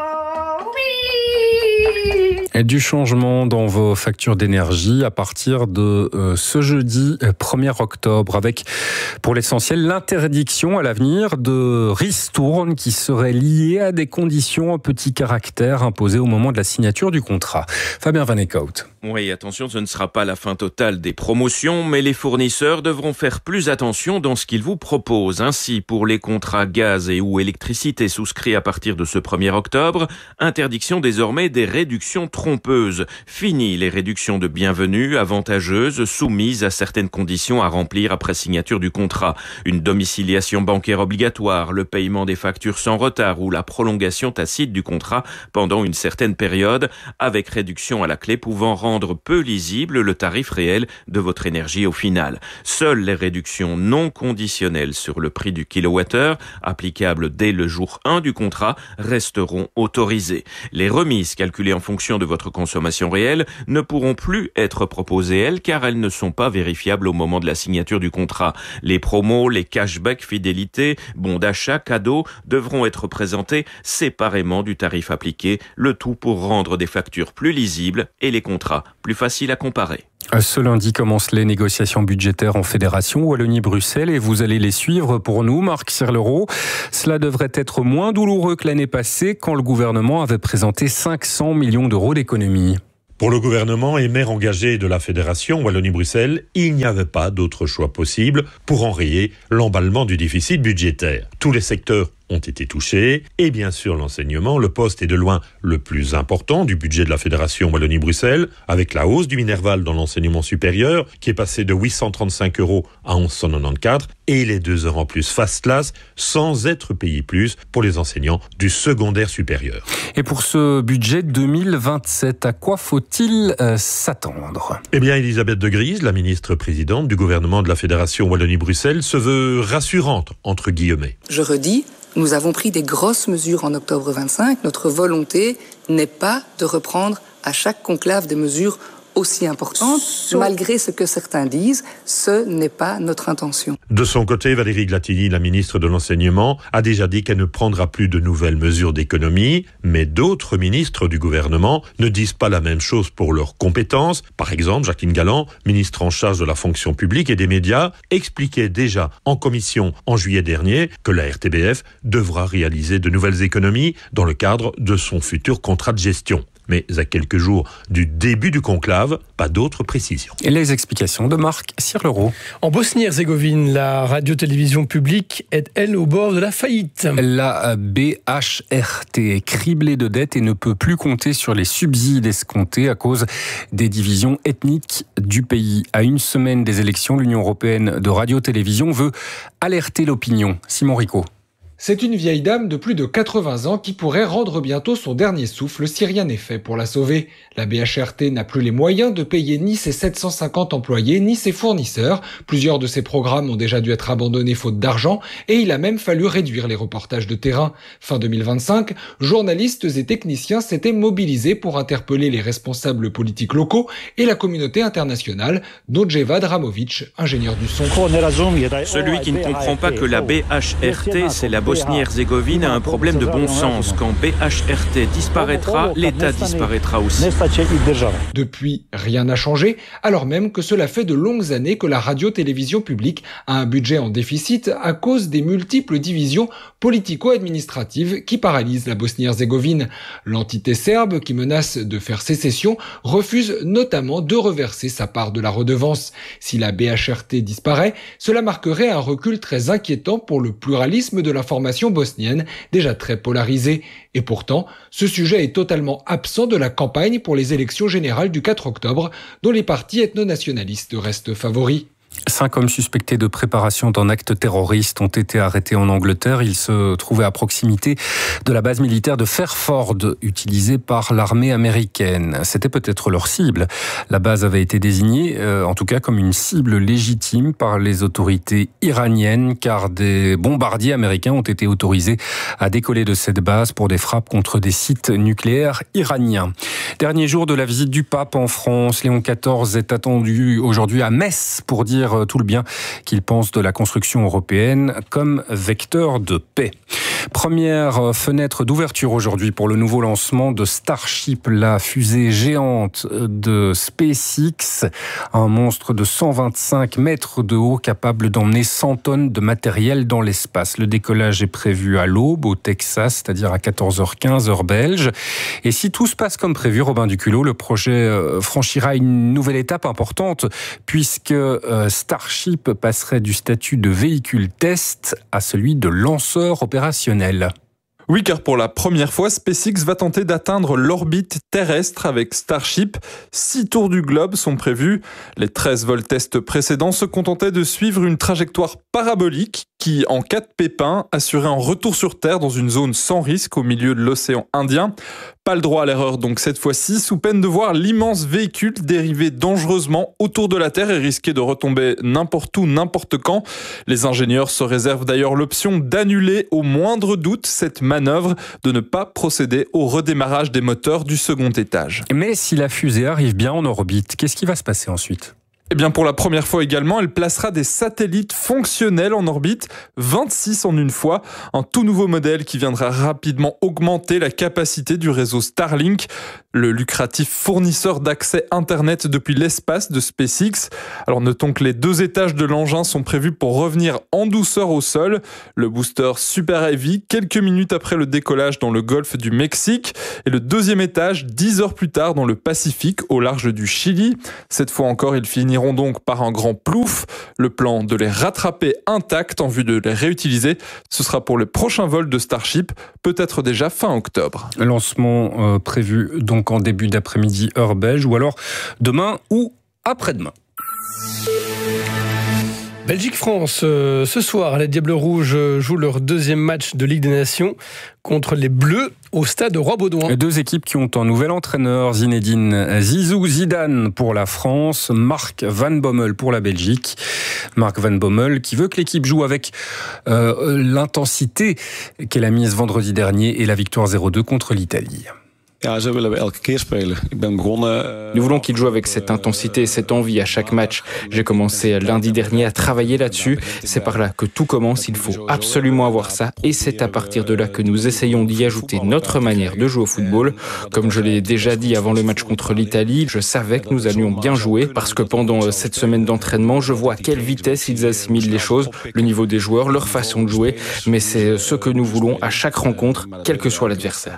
Et du changement dans vos factures d'énergie à partir de euh, ce jeudi premier octobre avec, pour l'essentiel, l'interdiction à l'avenir de ristournes qui seraient liées à des conditions à petit caractère imposées au moment de la signature du contrat. Fabien Van Eekhout. Oui, attention, ce ne sera pas la fin totale des promotions, mais les fournisseurs devront faire plus attention dans ce qu'ils vous proposent. Ainsi, pour les contrats gaz et ou électricité souscrits à partir de ce premier octobre, interdiction désormais des réductions trompeuses. Fini les réductions de bienvenue avantageuses soumises à certaines conditions à remplir après signature du contrat. Une domiciliation bancaire obligatoire, le paiement des factures sans retard ou la prolongation tacite du contrat pendant une certaine période, avec réduction à la clé pouvant rendre peu lisible le tarif réel de votre énergie au final. Seules les réductions non conditionnelles sur le prix du kilowattheure, applicables dès le jour un du contrat, resteront autorisées. Les remises calculées en fonction de votre votre consommation réelle ne pourront plus être proposées, elles, car elles ne sont pas vérifiables au moment de la signature du contrat. Les promos, les cashbacks, fidélité, bons d'achat, cadeaux devront être présentés séparément du tarif appliqué, le tout pour rendre des factures plus lisibles et les contrats plus faciles à comparer. Ce lundi commencent les négociations budgétaires en Fédération Wallonie-Bruxelles et vous allez les suivre pour nous, Marc Sirlereau. Cela devrait être moins douloureux que l'année passée quand le gouvernement avait présenté cinq cents millions d'euros d'économies. Pour le gouvernement et maire engagé de la Fédération Wallonie-Bruxelles, il n'y avait pas d'autre choix possible pour enrayer l'emballement du déficit budgétaire. Tous les secteurs ont été touchés et bien sûr l'enseignement, le poste est de loin le plus important du budget de la Fédération Wallonie-Bruxelles, avec la hausse du Minerval dans l'enseignement supérieur qui est passé de huit cent trente-cinq euros à onze cent quatre-vingt-quatorze et les deux heures en plus fast class sans être payés plus pour les enseignants du secondaire supérieur. Et pour ce budget deux mille vingt-sept, à quoi faut-il euh, s'attendre ? Eh bien, Elisabeth de Gries, la ministre présidente du gouvernement de la Fédération Wallonie-Bruxelles, se veut rassurante, entre guillemets. Je redis, nous avons pris des grosses mesures en octobre vingt-cinq. Notre volonté n'est pas de reprendre à chaque conclave des mesures aussi importantes. Malgré ce que certains disent, ce n'est pas notre intention. De son côté, Valérie Glatini, la ministre de l'Enseignement, a déjà dit qu'elle ne prendra plus de nouvelles mesures d'économie, mais d'autres ministres du gouvernement ne disent pas la même chose pour leurs compétences. Par exemple, Jacqueline Galland, ministre en charge de la fonction publique et des médias, expliquait déjà en commission en juillet dernier que la R T B F devra réaliser de nouvelles économies dans le cadre de son futur contrat de gestion. Mais à quelques jours du début du conclave, pas d'autres précisions. Et les explications de Marc Sirlereau. En Bosnie-Herzégovine, la radio-télévision publique est, elle, au bord de la faillite. La B H R T est criblée de dettes et ne peut plus compter sur les subsides escomptés à cause des divisions ethniques du pays. À une semaine des élections, l'Union européenne de radio-télévision veut alerter l'opinion. Simon Rico. C'est une vieille dame de plus de quatre-vingts ans qui pourrait rendre bientôt son dernier souffle si rien n'est fait pour la sauver. La B H R T n'a plus les moyens de payer ni ses sept cent cinquante employés ni ses fournisseurs. Plusieurs de ses programmes ont déjà dû être abandonnés faute d'argent et il a même fallu réduire les reportages de terrain. Fin deux mille vingt-cinq, journalistes et techniciens s'étaient mobilisés pour interpeller les responsables politiques locaux et la communauté internationale, dont Dževad Ramović, ingénieur du son. Celui qui ne comprend pas que la B H R T, c'est la Bosnie-Herzégovine, a un problème de bon sens. Quand B H R T disparaîtra, l'État disparaîtra aussi. Depuis, rien n'a changé, alors même que cela fait de longues années que la radio-télévision publique a un budget en déficit à cause des multiples divisions politico-administratives qui paralysent la Bosnie-Herzégovine. L'entité serbe, qui menace de faire sécession, refuse notamment de reverser sa part de la redevance. Si la B H R T disparaît, cela marquerait un recul très inquiétant pour le pluralisme de l'information bosnienne, déjà très polarisée. Et pourtant, ce sujet est totalement absent de la campagne pour les élections générales du quatre octobre, dont les partis ethno-nationalistes restent favoris. Cinq hommes suspectés de préparation d'un acte terroriste ont été arrêtés en Angleterre. Ils se trouvaient à proximité de la base militaire de Fairford, utilisée par l'armée américaine. C'était peut-être leur cible. La base avait été désignée, euh, en tout cas, comme une cible légitime par les autorités iraniennes, car des bombardiers américains ont été autorisés à décoller de cette base pour des frappes contre des sites nucléaires iraniens. Dernier jour de la visite du pape en France. Léon quatorze est attendu aujourd'hui à Metz pour dire tout le bien qu'il pense de la construction européenne comme vecteur de paix. Première fenêtre d'ouverture aujourd'hui pour le nouveau lancement de Starship, la fusée géante de SpaceX, un monstre de cent vingt-cinq mètres de haut capable d'emmener cent tonnes de matériel dans l'espace. Le décollage est prévu à l'aube au Texas, c'est-à-dire à quatorze heures quinze heure belge. Et si tout se passe comme prévu, Robin Duculot, le projet franchira une nouvelle étape importante puisque Starship passerait du statut de véhicule test à celui de lanceur opérationnel. Oui, car pour la première fois, SpaceX va tenter d'atteindre l'orbite terrestre avec Starship. Six tours du globe sont prévus. Les treize vols tests précédents se contentaient de suivre une trajectoire parabolique qui, en cas de pépin, assurait un retour sur Terre dans une zone sans risque au milieu de l'océan Indien. Pas le droit à l'erreur donc cette fois-ci, sous peine de voir l'immense véhicule dériver dangereusement autour de la Terre et risquer de retomber n'importe où, n'importe quand. Les ingénieurs se réservent d'ailleurs l'option d'annuler au moindre doute cette manœuvre, de ne pas procéder au redémarrage des moteurs du second étage. Mais si la fusée arrive bien en orbite, qu'est-ce qui va se passer ensuite ? Eh bien, pour la première fois également, elle placera des satellites fonctionnels en orbite, vingt-six en une fois, un tout nouveau modèle qui viendra rapidement augmenter la capacité du réseau Starlink, le lucratif fournisseur d'accès Internet depuis l'espace de SpaceX. Alors notons que les deux étages de l'engin sont prévus pour revenir en douceur au sol. Le booster Super Heavy, quelques minutes après le décollage dans le golfe du Mexique, et le deuxième étage, dix heures plus tard, dans le Pacifique, au large du Chili. Cette fois encore, ils finiront donc par un grand plouf. Le plan de les rattraper intacts en vue de les réutiliser, ce sera pour le prochain vol de Starship, peut-être déjà fin octobre. Lancement euh, prévu donc en début d'après-midi heure belge, ou alors demain ou après-demain. Belgique-France, euh, ce soir, les Diables Rouges jouent leur deuxième match de Ligue des Nations contre les Bleus au stade Roi-Baudouin. Deux équipes qui ont un nouvel entraîneur, Zinedine Zizou Zidane pour la France, Mark Van Bommel pour la Belgique. Mark Van Bommel qui veut que l'équipe joue avec euh, l'intensité qu'elle a mise vendredi dernier et la victoire zéro deux contre l'Italie. Nous voulons qu'il joue avec cette intensité et cette envie à chaque match. J'ai commencé lundi dernier à travailler là-dessus. C'est par là que tout commence. Il faut absolument avoir ça. Et c'est à partir de là que nous essayons d'y ajouter notre manière de jouer au football. Comme je l'ai déjà dit avant le match contre l'Italie, je savais que nous allions bien jouer parce que pendant cette semaine d'entraînement, je vois à quelle vitesse ils assimilent les choses, le niveau des joueurs, leur façon de jouer. Mais c'est ce que nous voulons à chaque rencontre, quel que soit l'adversaire.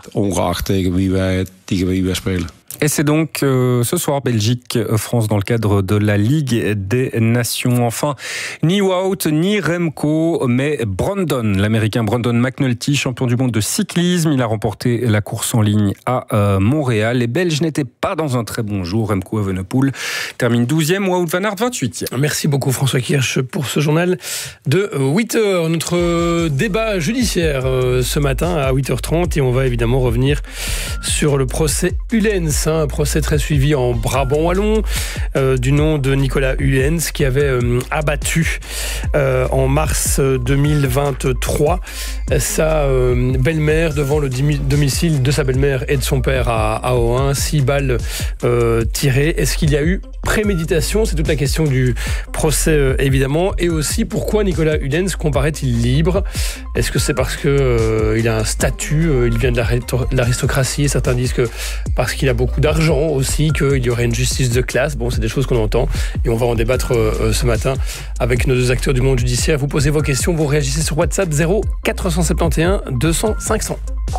Et c'est donc euh, ce soir Belgique-France dans le cadre de la Ligue des Nations. Enfin, ni Wout ni Remco, mais Brandon, l'Américain Brandon McNulty, champion du monde de cyclisme. Il a remporté la course en ligne à euh, Montréal. Les Belges n'étaient pas dans un très bon jour. Remco Evenepoel termine douzième, Wout van Aert vingt-huitième. Merci beaucoup François Kirsch pour ce journal de huit heures. Notre débat judiciaire euh, ce matin à huit heures trente et on va évidemment revenir sur le procès Ullens. Un procès très suivi en Brabant wallon euh, du nom de Nicolas Ullens qui avait euh, abattu euh, en mars deux mille vingt-trois sa euh, belle-mère devant le domicile de sa belle-mère et de son père à, à Ohain. Six balles euh, tirées. Est-ce qu'il y a eu préméditation? C'est toute la question du procès euh, évidemment. Et aussi pourquoi Nicolas Ullens comparaît-il libre? Est-ce que c'est parce qu'il euh, a un statut, euh, il vient de l'aristocratie? Certains disent que parce qu'il a beaucoup d'argent aussi, qu'il y aurait une justice de classe. Bon, c'est des choses qu'on entend et on va en débattre euh, ce matin avec nos deux acteurs du monde judiciaire. Vous posez vos questions, vous réagissez sur WhatsApp zéro quatre cent soixante et onze deux cents cinq cents.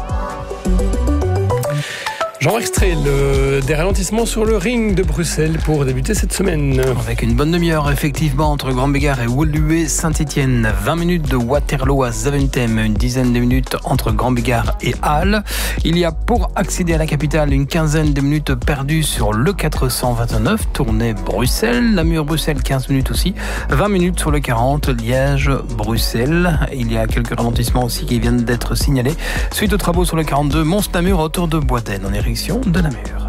Jean Extrait, le, des ralentissements sur le ring de Bruxelles pour débuter cette semaine. Avec une bonne demi-heure, effectivement, entre Grand-Bégard et Woluwe Saint-Étienne. vingt minutes de Waterloo à Zaventem, une dizaine de minutes entre Grand-Bégard et Halle. Il y a, pour accéder à la capitale, une quinzaine de minutes perdues sur le quatre cent vingt-neuf, tournée Bruxelles. Namur-Bruxelles, quinze minutes aussi. vingt minutes sur le quarante, Liège-Bruxelles. Il y a quelques ralentissements aussi qui viennent d'être signalés. Suite aux travaux sur le quarante-deux, Mons-Namur, autour de Boisdaine. On est de Namur.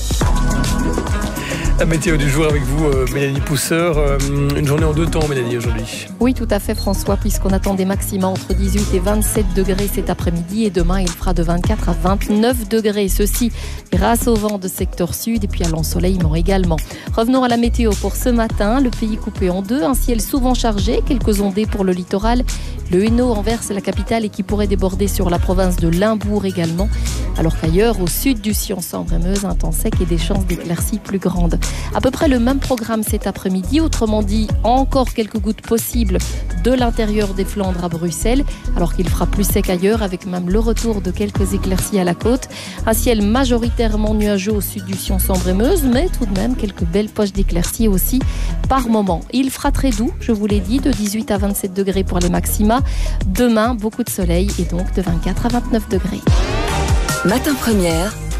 La météo du jour avec vous, Mélanie Pousseur. Une journée en deux temps, Mélanie, aujourd'hui. Oui, tout à fait, François, puisqu'on attend des maxima entre dix-huit et vingt-sept degrés cet après-midi. Et demain, il fera de vingt-quatre à vingt-neuf degrés. Ceci grâce au vent de secteur sud et puis à l'ensoleillement également. Revenons à la météo pour ce matin. Le pays coupé en deux, un ciel souvent chargé, quelques ondées pour le littoral. Le Hainaut renverse la capitale et qui pourrait déborder sur la province de Limbourg également. Alors qu'ailleurs, au sud du Sion, Sambre-et-Meuse, un temps sec et des chances d'éclaircies plus grandes. À peu près le même programme cet après-midi, autrement dit, encore quelques gouttes possibles de l'intérieur des Flandres à Bruxelles, alors qu'il fera plus sec ailleurs, avec même le retour de quelques éclaircies à la côte. Un ciel majoritairement nuageux au sud du Sion, Sambre-et-Meuse, mais tout de même quelques belles poches d'éclaircies aussi par moment. Il fera très doux, je vous l'ai dit, de dix-huit à vingt-sept degrés pour les maxima. Demain, beaucoup de soleil et donc de vingt-quatre à vingt-neuf degrés. Matin Première,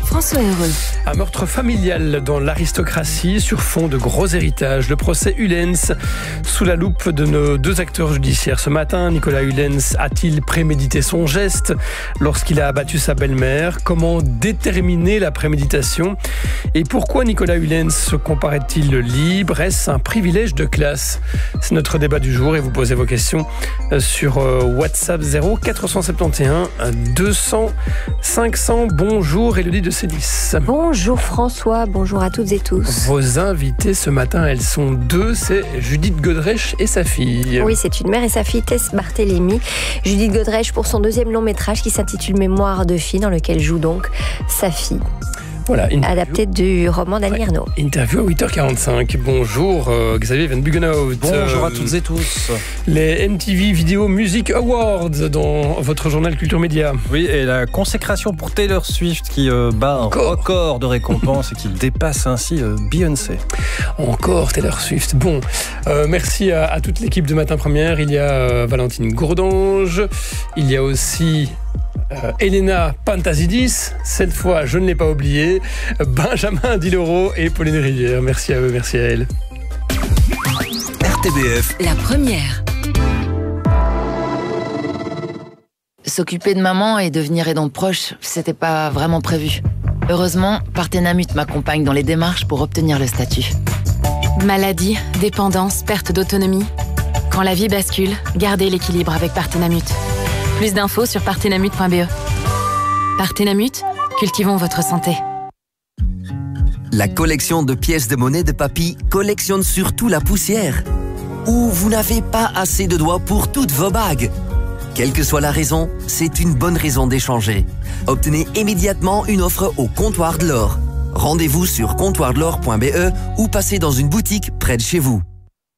François Heureux. Un meurtre familial dans l'aristocratie sur fond de gros héritages. Le procès Hulens sous la loupe de nos deux acteurs judiciaires. Ce matin, Nicolas Hulens a-t-il prémédité son geste lorsqu'il a abattu sa belle-mère? Comment déterminer la préméditation? Et pourquoi Nicolas Hulens se comparaît-il libre? Est-ce un privilège de classe? C'est notre débat du jour et vous posez vos questions sur WhatsApp zéro quatre cent soixante et onze deux cents cinq cents. Bonjour Élodie de Célis. Bonjour François, bonjour à toutes et tous. Vos invités ce matin, elles sont deux, c'est Judith Godrèche et sa fille. Oui, c'est une mère et sa fille Tess Barthélémy. Judith Godrèche pour son deuxième long métrage qui s'intitule Mémoire de fille, dans lequel joue donc sa fille. Voilà, adapté du roman d'Annie Ernaux. Ouais, interview à huit heures quarante-cinq. Bonjour euh, Xavier Van Buggenhout. Bonjour à toutes et tous. Les M T V Video Music Awards dans votre journal Culture Média. Oui, et la consécration pour Taylor Swift qui euh, bat un Encore. record de récompenses et qui dépasse ainsi euh, Beyoncé. Encore Taylor Swift. Bon, euh, merci à, à toute l'équipe de Matin Première. Il y a euh, Valentine Gourdange. Il y a aussi... Euh, Elena Pantazidis, cette fois je ne l'ai pas oublié, Benjamin Diloro et Pauline Rivière. Merci à eux, merci à elle. R T B F, la première. S'occuper de maman et devenir aidante proche, c'était pas vraiment prévu. Heureusement, Partenamut m'accompagne dans les démarches pour obtenir le statut. Maladie, dépendance, perte d'autonomie. Quand la vie bascule, gardez l'équilibre avec Partenamut. Plus d'infos sur partenamut point b e. Partenamut, cultivons votre santé. La collection de pièces de monnaie de papy collectionne surtout la poussière. Ou vous n'avez pas assez de doigts pour toutes vos bagues. Quelle que soit la raison, c'est une bonne raison d'échanger. Obtenez immédiatement une offre au comptoir de l'or. Rendez-vous sur comptoir de l'or point b e ou passez dans une boutique près de chez vous.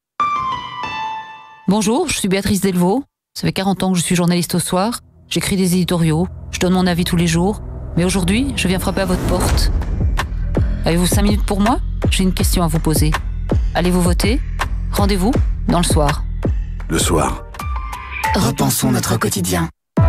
Bonjour, je suis Béatrice Delvaux. Ça fait quarante ans que je suis journaliste au soir. J'écris des éditoriaux, je donne mon avis tous les jours. Mais aujourd'hui, je viens frapper à votre porte. Avez-vous cinq minutes pour moi? J'ai une question à vous poser. Allez-vous voter? Rendez-vous dans le soir. Le soir. Repensons notre quotidien.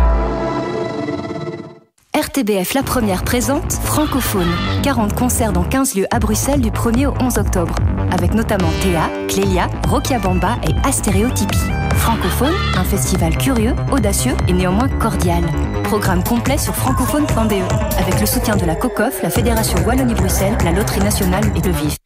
R T B F La Première présente Francophone. quarante concerts dans quinze lieux à Bruxelles du premier au onze octobre. Avec notamment Théa, Clélia, Rokia Bamba et Astéréotypie. Francophone, un festival curieux, audacieux et néanmoins cordial. Programme complet sur francophone point b e. Avec le soutien de la COCOF, la Fédération Wallonie-Bruxelles, la Loterie Nationale et le V I F.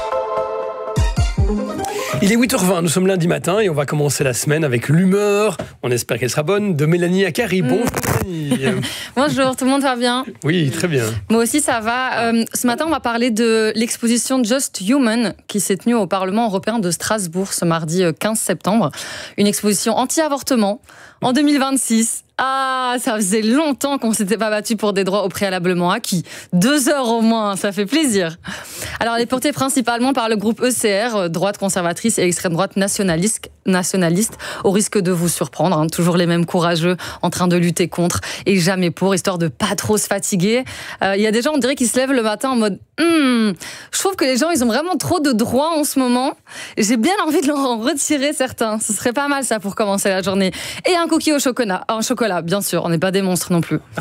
Il est huit heures vingt, nous sommes lundi matin et on va commencer la semaine avec l'humeur, on espère qu'elle sera bonne, de Mélanie Akari. Bonjour Mélanie. Bonjour, tout le monde va bien? Oui, très bien. Moi aussi ça va. Euh, ce matin on va parler de l'exposition Just Human qui s'est tenue au Parlement européen de Strasbourg ce mardi quinze septembre. Une exposition anti-avortement en deux mille vingt-six. Ah, ça faisait longtemps qu'on ne s'était pas battu pour des droits au préalablement acquis. Deux heures au moins, ça fait plaisir. Alors, elle est portée principalement par le groupe E C R, droite conservatrice et extrême droite nationaliste, nationaliste au risque de vous surprendre. Hein, toujours les mêmes courageux en train de lutter contre et jamais pour, histoire de pas trop se fatiguer. Il euh, y a des gens, on dirait, qui se lèvent le matin en mode hm, je trouve que les gens, ils ont vraiment trop de droits en ce moment. J'ai bien envie de leur en retirer certains. Ce serait pas mal, ça, pour commencer la journée. Et un cookie au chocolat. En chocolat. Bien sûr, on n'est pas des monstres non plus.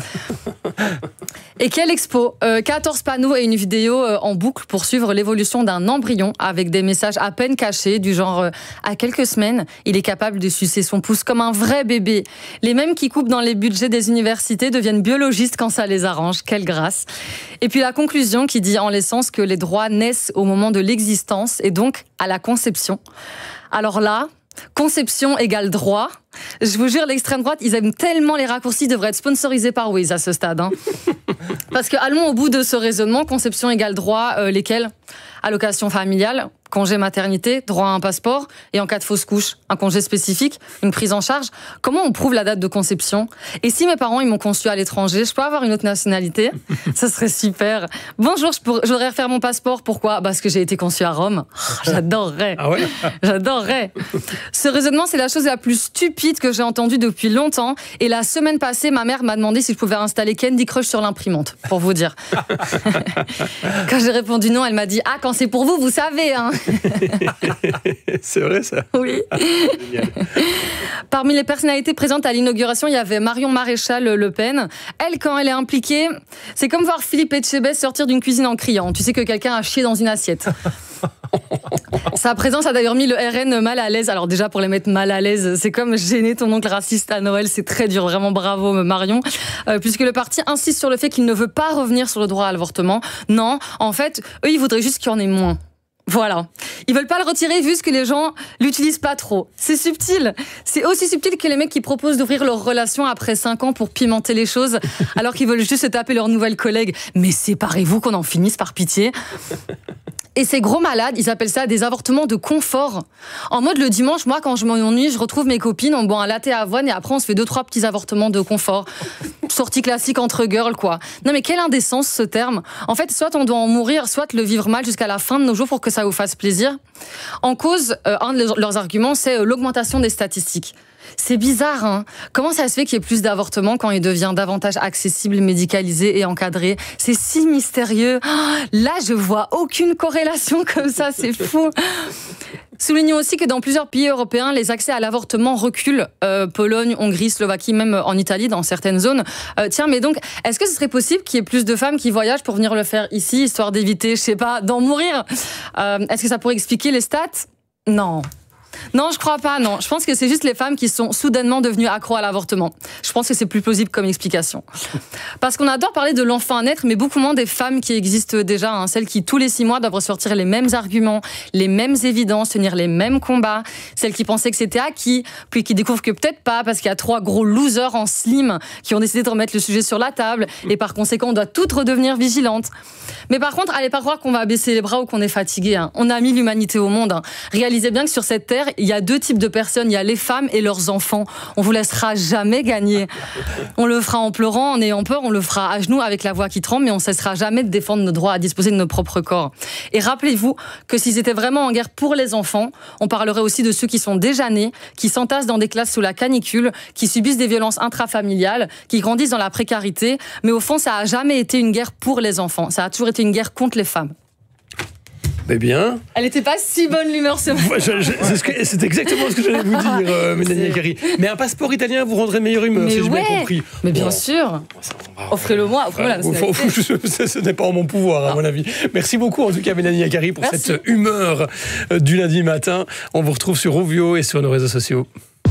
Et quelle expo, euh, quatorze panneaux et une vidéo euh, en boucle pour suivre l'évolution d'un embryon avec des messages à peine cachés du genre euh, à quelques semaines, il est capable de sucer son pouce comme un vrai bébé. Les mêmes qui coupent dans les budgets des universités deviennent biologistes quand ça les arrange. Quelle grâce. Et puis la conclusion qui dit en l'essence que les droits naissent au moment de l'existence et donc à la conception. Alors là, conception égale droit. Je vous jure, l'extrême droite, ils aiment tellement les raccourcis, ils devraient être sponsorisés par Waze à ce stade. Hein. Parce que allons au bout de ce raisonnement, conception égale droit, euh, lesquels? Allocation familiale, congé maternité, droit à un passeport, et en cas de fausse couche, un congé spécifique, une prise en charge. Comment on prouve la date de conception? Et si mes parents ils m'ont conçu à l'étranger, je peux avoir une autre nationalité? Ça serait super. Bonjour, je, pour, je voudrais refaire mon passeport. Pourquoi? Parce que j'ai été conçue à Rome. Oh, j'adorerais. Ah ouais? J'adorerais. Ce raisonnement, c'est la chose la plus stupide que j'ai entendue depuis longtemps. Et la semaine passée, ma mère m'a demandé si je pouvais installer Candy Crush sur l'imprimante, pour vous dire. Quand j'ai répondu non, elle m'a dit « Ah, quand c'est pour vous, vous savez, hein !» C'est vrai ça? Oui. Parmi les personnalités présentes à l'inauguration, il y avait Marion Maréchal Le Pen. Elle, quand elle est impliquée, c'est comme voir Philippe Etchebest sortir d'une cuisine en criant. Tu sais que quelqu'un a chié dans une assiette. Sa présence a d'ailleurs mis le R N mal à l'aise. Alors déjà, pour les mettre mal à l'aise, c'est comme gêner ton oncle raciste à Noël. C'est très dur, vraiment bravo Marion. Euh, puisque le parti insiste sur le fait qu'il ne veut pas revenir sur le droit à l'avortement. Non, en fait, eux, ils voudraient juste qu'il y en ait moins. Voilà. Ils veulent pas le retirer vu que les gens l'utilisent pas trop. C'est subtil. C'est aussi subtil que les mecs qui proposent d'ouvrir leur relation après cinq ans pour pimenter les choses, alors qu'ils veulent juste se taper leurs nouvelles collègues. Mais séparez-vous qu'on en finisse par pitié. Et ces gros malades, ils appellent ça des avortements de confort. En mode, le dimanche, moi, quand je m'ennuie, je retrouve mes copines, on boit un latte à avoine et après, on se fait deux, trois petits avortements de confort. Sortie classique entre girls, quoi. Non, mais quelle indécence, ce terme. En fait, soit on doit en mourir, soit le vivre mal jusqu'à la fin de nos jours pour que ça vous fasse plaisir. En cause, euh, un de leurs arguments, c'est euh, l'augmentation des statistiques. C'est bizarre, hein. Comment ça se fait qu'il y ait plus d'avortements quand il devient davantage accessible, médicalisé et encadré? C'est si mystérieux. Là, je vois aucune corrélation comme ça, c'est fou. Soulignons aussi que dans plusieurs pays européens, les accès à l'avortement reculent. Euh, Pologne, Hongrie, Slovaquie, même en Italie, dans certaines zones. Euh, tiens, mais donc, est-ce que ce serait possible qu'il y ait plus de femmes qui voyagent pour venir le faire ici, histoire d'éviter, je sais pas, d'en mourir? euh, Est-ce que ça pourrait expliquer les stats? Non. Non, je crois pas, non. Je pense que c'est juste les femmes qui sont soudainement devenues accros à l'avortement. Je pense que c'est plus plausible comme explication. Parce qu'on adore parler de l'enfant à naître, mais beaucoup moins des femmes qui existent déjà, hein, celles qui, tous les six mois, doivent ressortir les mêmes arguments, les mêmes évidences, tenir les mêmes combats, celles qui pensaient que c'était acquis, puis qui découvrent que peut-être pas, parce qu'il y a trois gros losers en slim qui ont décidé de remettre le sujet sur la table, et par conséquent, on doit toutes redevenir vigilantes. Mais par contre, allez pas croire qu'on va baisser les bras ou qu'on est fatigué. Hein. On a mis l'humanité au monde. Hein. Réalisez bien que sur cette terre, il y a deux types de personnes. Il y a les femmes et leurs enfants. On vous laissera jamais gagner. On le fera en pleurant, en ayant peur. On le fera à genoux avec la voix qui tremble, mais on ne cessera jamais de défendre nos droits à disposer de nos propres corps. Et rappelez-vous que s'ils étaient vraiment en guerre pour les enfants, on parlerait aussi de ceux qui sont déjà nés, qui s'entassent dans des classes sous la canicule, qui subissent des violences intrafamiliales, qui grandissent dans la précarité. Mais au fond, ça n'a jamais été une guerre pour les enfants. Ça a toujours été une guerre contre les femmes. Eh bien... Elle n'était pas si bonne l'humeur ce matin. Je, je, c'est, ce que, c'est exactement ce que j'allais vous dire, euh, Mélanie Acari. Mais un passeport italien vous rendrait meilleure humeur, mais si j'ai ouais. bien compris. Mais bien bon. sûr. Offrez-le-moi, offrez-moi la nationalité. Ce n'est pas en mon pouvoir, à mon avis. Merci beaucoup, en tout cas, Mélanie Acari, pour Merci. cette humeur du lundi matin. On vous retrouve sur Ovio et sur nos réseaux sociaux.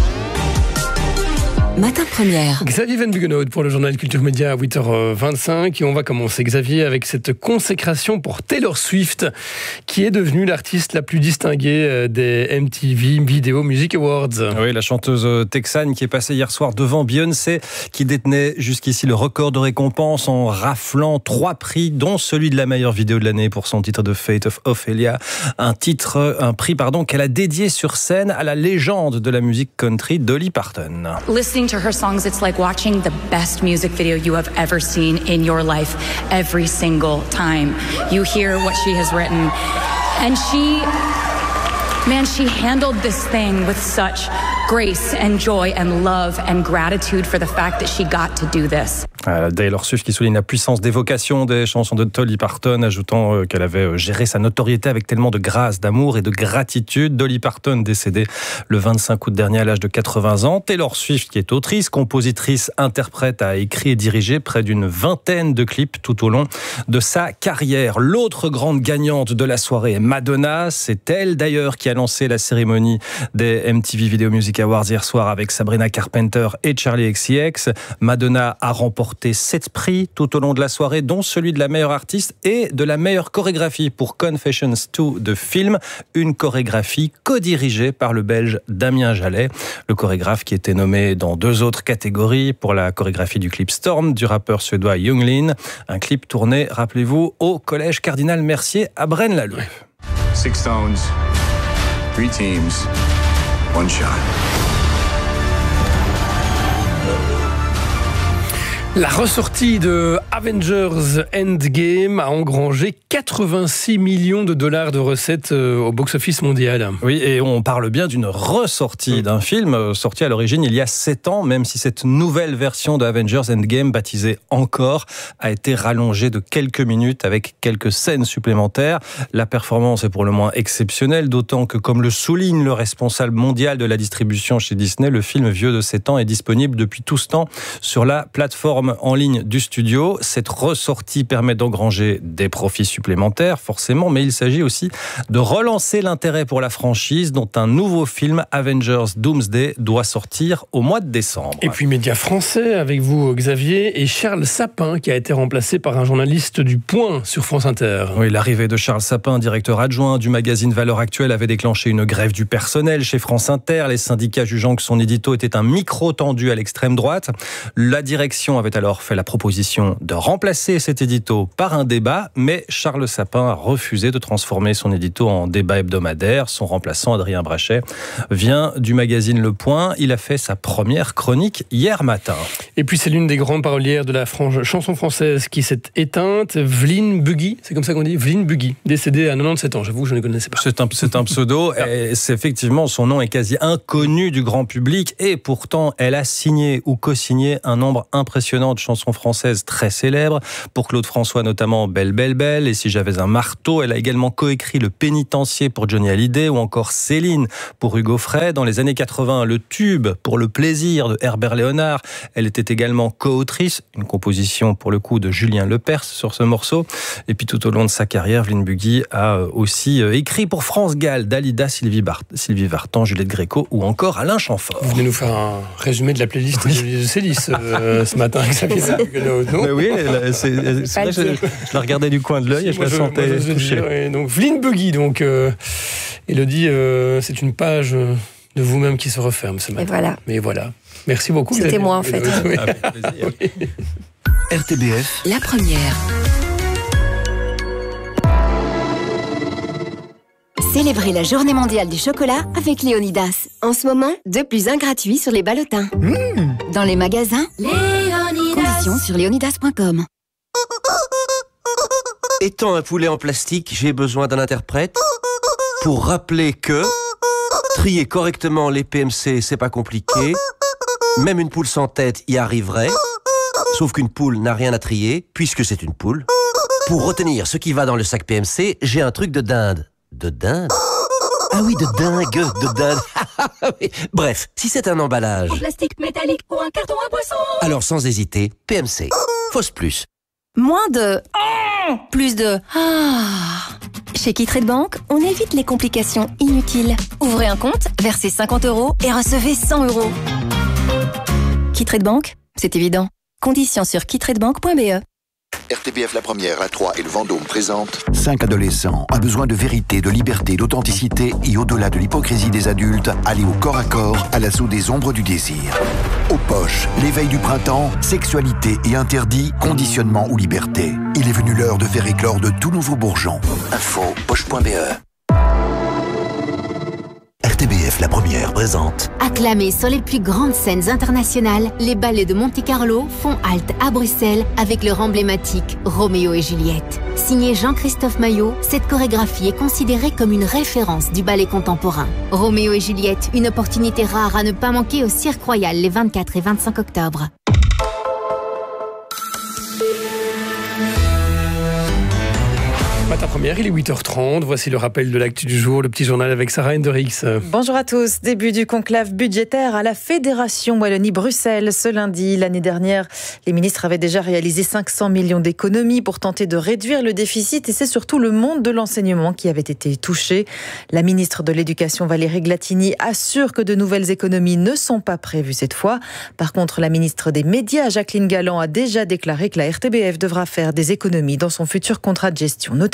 Matin Première. Xavier Van Buggenhout pour le journal Culture Média à huit heures vingt-cinq. Et on va commencer, Xavier, avec cette consécration pour Taylor Swift, qui est devenue l'artiste la plus distinguée des M T V Video Music Awards. Oui, la chanteuse texane qui est passée hier soir devant Beyoncé, qui détenait jusqu'ici le record de récompenses en raflant trois prix, dont celui de la meilleure vidéo de l'année pour son titre de Fate of Ophelia. Un titre, un prix, pardon, qu'elle a dédié sur scène à la légende de la musique country, Dolly Parton. Listening to her songs, it's like watching the best music video you have ever seen in your life every single time. You hear what she has written, and she, man, she handled this thing with such grace and joy and love and gratitude for the fact that she got to do this. Euh, Taylor Swift qui souligne la puissance d'évocation des chansons de Dolly Parton, ajoutant euh, qu'elle avait géré sa notoriété avec tellement de grâce, d'amour et de gratitude. Dolly Parton décédée le vingt-cinq août dernier à l'âge de quatre-vingts ans. Taylor Swift qui est autrice, compositrice, interprète, a écrit et dirigé près d'une vingtaine de clips tout au long de sa carrière. L'autre grande gagnante de la soirée est Madonna. C'est elle d'ailleurs qui a lancé la cérémonie des M T V Video Music Awards hier soir avec Sabrina Carpenter et Charli X C X. Madonna a remporté sept prix tout au long de la soirée, dont celui de la meilleure artiste et de la meilleure chorégraphie pour Confessions deux de film, une chorégraphie co-dirigée par le Belge Damien Jallet, le chorégraphe qui était nommé dans deux autres catégories pour la chorégraphie du clip Storm du rappeur suédois Younglin, un clip tourné, rappelez-vous, au collège Cardinal Mercier à Braine-l'Alleud. Six stones, three teams, one shot. La ressortie de Avengers Endgame a engrangé quatre-vingt-six millions de dollars de recettes au box-office mondial. Oui, et on parle bien d'une ressortie d'un film sorti à l'origine il y a sept ans, même si cette nouvelle version de Avengers Endgame, baptisée Encore, a été rallongée de quelques minutes avec quelques scènes supplémentaires. La performance est pour le moins exceptionnelle, d'autant que, comme le souligne le responsable mondial de la distribution chez Disney, le film vieux de sept ans est disponible depuis tout ce temps sur la plateforme en ligne du studio. Cette ressortie permet d'engranger des profits supplémentaires, forcément, mais il s'agit aussi de relancer l'intérêt pour la franchise, dont un nouveau film, Avengers Doomsday, doit sortir au mois de décembre. Et puis, médias français, avec vous, Xavier, et Charles Sapin, qui a été remplacé par un journaliste du Point sur France Inter. Oui, l'arrivée de Charles Sapin, directeur adjoint du magazine Valeurs Actuelles, avait déclenché une grève du personnel chez France Inter, les syndicats jugeant que son édito était un micro tendu à l'extrême droite. La direction avait alors fait la proposition de remplacer cet édito par un débat, mais Charles Sapin a refusé de transformer son édito en débat hebdomadaire. Son remplaçant, Adrien Brachet, vient du magazine Le Point. Il a fait sa première chronique hier matin. Et puis c'est l'une des grandes parolières de la frange chanson française qui s'est éteinte, Vline Buggy, c'est comme ça qu'on dit, Vline Buggy, décédée à quatre-vingt-dix-sept ans. J'avoue, je ne connaissais pas. C'est un, c'est un pseudo, et c'est effectivement, son nom est quasi inconnu du grand public, et pourtant elle a signé ou co-signé un nombre impressionnant de chansons françaises très célèbres, pour Claude François notamment Belle Belle Belle et Si j'avais un marteau. Elle a également coécrit Le Pénitencier pour Johnny Hallyday ou encore Céline pour Hugo Frey. Dans les années quatre-vingts, Le Tube pour Le Plaisir de Herbert Léonard. Elle était également co-autrice, une composition pour le coup de Julien Lepers sur ce morceau. Et puis tout au long de sa carrière, Vline Buggy a aussi écrit pour France Gall, Dalida, Sylvie, Bart- Sylvie Vartan, Juliette Gréco ou encore Alain Chamfort. Vous venez nous faire un résumé de la playlist de Célis euh, ce matin. Mais oui, c'est, c'est vrai, je, je la regardais du coin de l'œil et je la sentais moi, je touchée. Dire, ouais, donc Vline Buggy, donc euh, Élodie, euh, c'est une page de vous-même qui se referme ce matin. Et voilà. Mais voilà. Merci beaucoup. C'était moi en fait. Oui. Avec plaisir. Oui. R T B F. La première. Célébrez la journée mondiale du chocolat avec Léonidas. En ce moment, deux plus un gratuit sur les ballotins. Mmh. Dans les magasins, Léonidas. Conditions sur léonidas point com. Étant un poulet en plastique, j'ai besoin d'un interprète pour rappeler que trier correctement les P M C, c'est pas compliqué. Même une poule sans tête y arriverait. Sauf qu'une poule n'a rien à trier, puisque c'est une poule. Pour retenir ce qui va dans le sac P M C, j'ai un truc de dinde. De dinde? Ah oui, de dingue, de dinde. Bref, si c'est un emballage... En plastique métallique ou un carton à boisson. Alors sans hésiter, P M C. Fausse plus. Moins de... Oh plus de... Ah. Chez Kittrade Bank, on évite les complications inutiles. Ouvrez un compte, versez cinquante euros et recevez cent euros. Kittrade Bank, c'est évident. Conditions sur kittrade bank point b e. R T B F La Première, à Troyes et le Vendôme présente cinq adolescents a besoin de vérité, de liberté, d'authenticité et au-delà de l'hypocrisie des adultes, aller au corps à corps à l'assaut des ombres du désir. Aux poches, l'éveil du printemps, sexualité et interdit, conditionnement ou liberté. Il est venu l'heure de faire éclore de tout nouveaux bourgeons. Info, poche point b e. R T B F La Première présente. Acclamés sur les plus grandes scènes internationales, les ballets de Monte-Carlo font halte à Bruxelles avec leur emblématique Roméo et Juliette. Signé Jean-Christophe Maillot, cette chorégraphie est considérée comme une référence du ballet contemporain. Roméo et Juliette, une opportunité rare à ne pas manquer au Cirque Royal les vingt-quatre et vingt-cinq octobre. Matin première, il est huit heures trente. Voici le rappel de l'actu du jour, le petit journal avec Sarah Hendricks. Bonjour à tous. Début du conclave budgétaire à la Fédération Wallonie-Bruxelles ce lundi. L'année dernière, les ministres avaient déjà réalisé cinq cents millions d'économies pour tenter de réduire le déficit et c'est surtout le monde de l'enseignement qui avait été touché. La ministre de l'Éducation Valérie Glatini assure que de nouvelles économies ne sont pas prévues cette fois. Par contre, la ministre des Médias, Jacqueline Galland, a déjà déclaré que la R T B F devra faire des économies dans son futur contrat de gestion, notamment.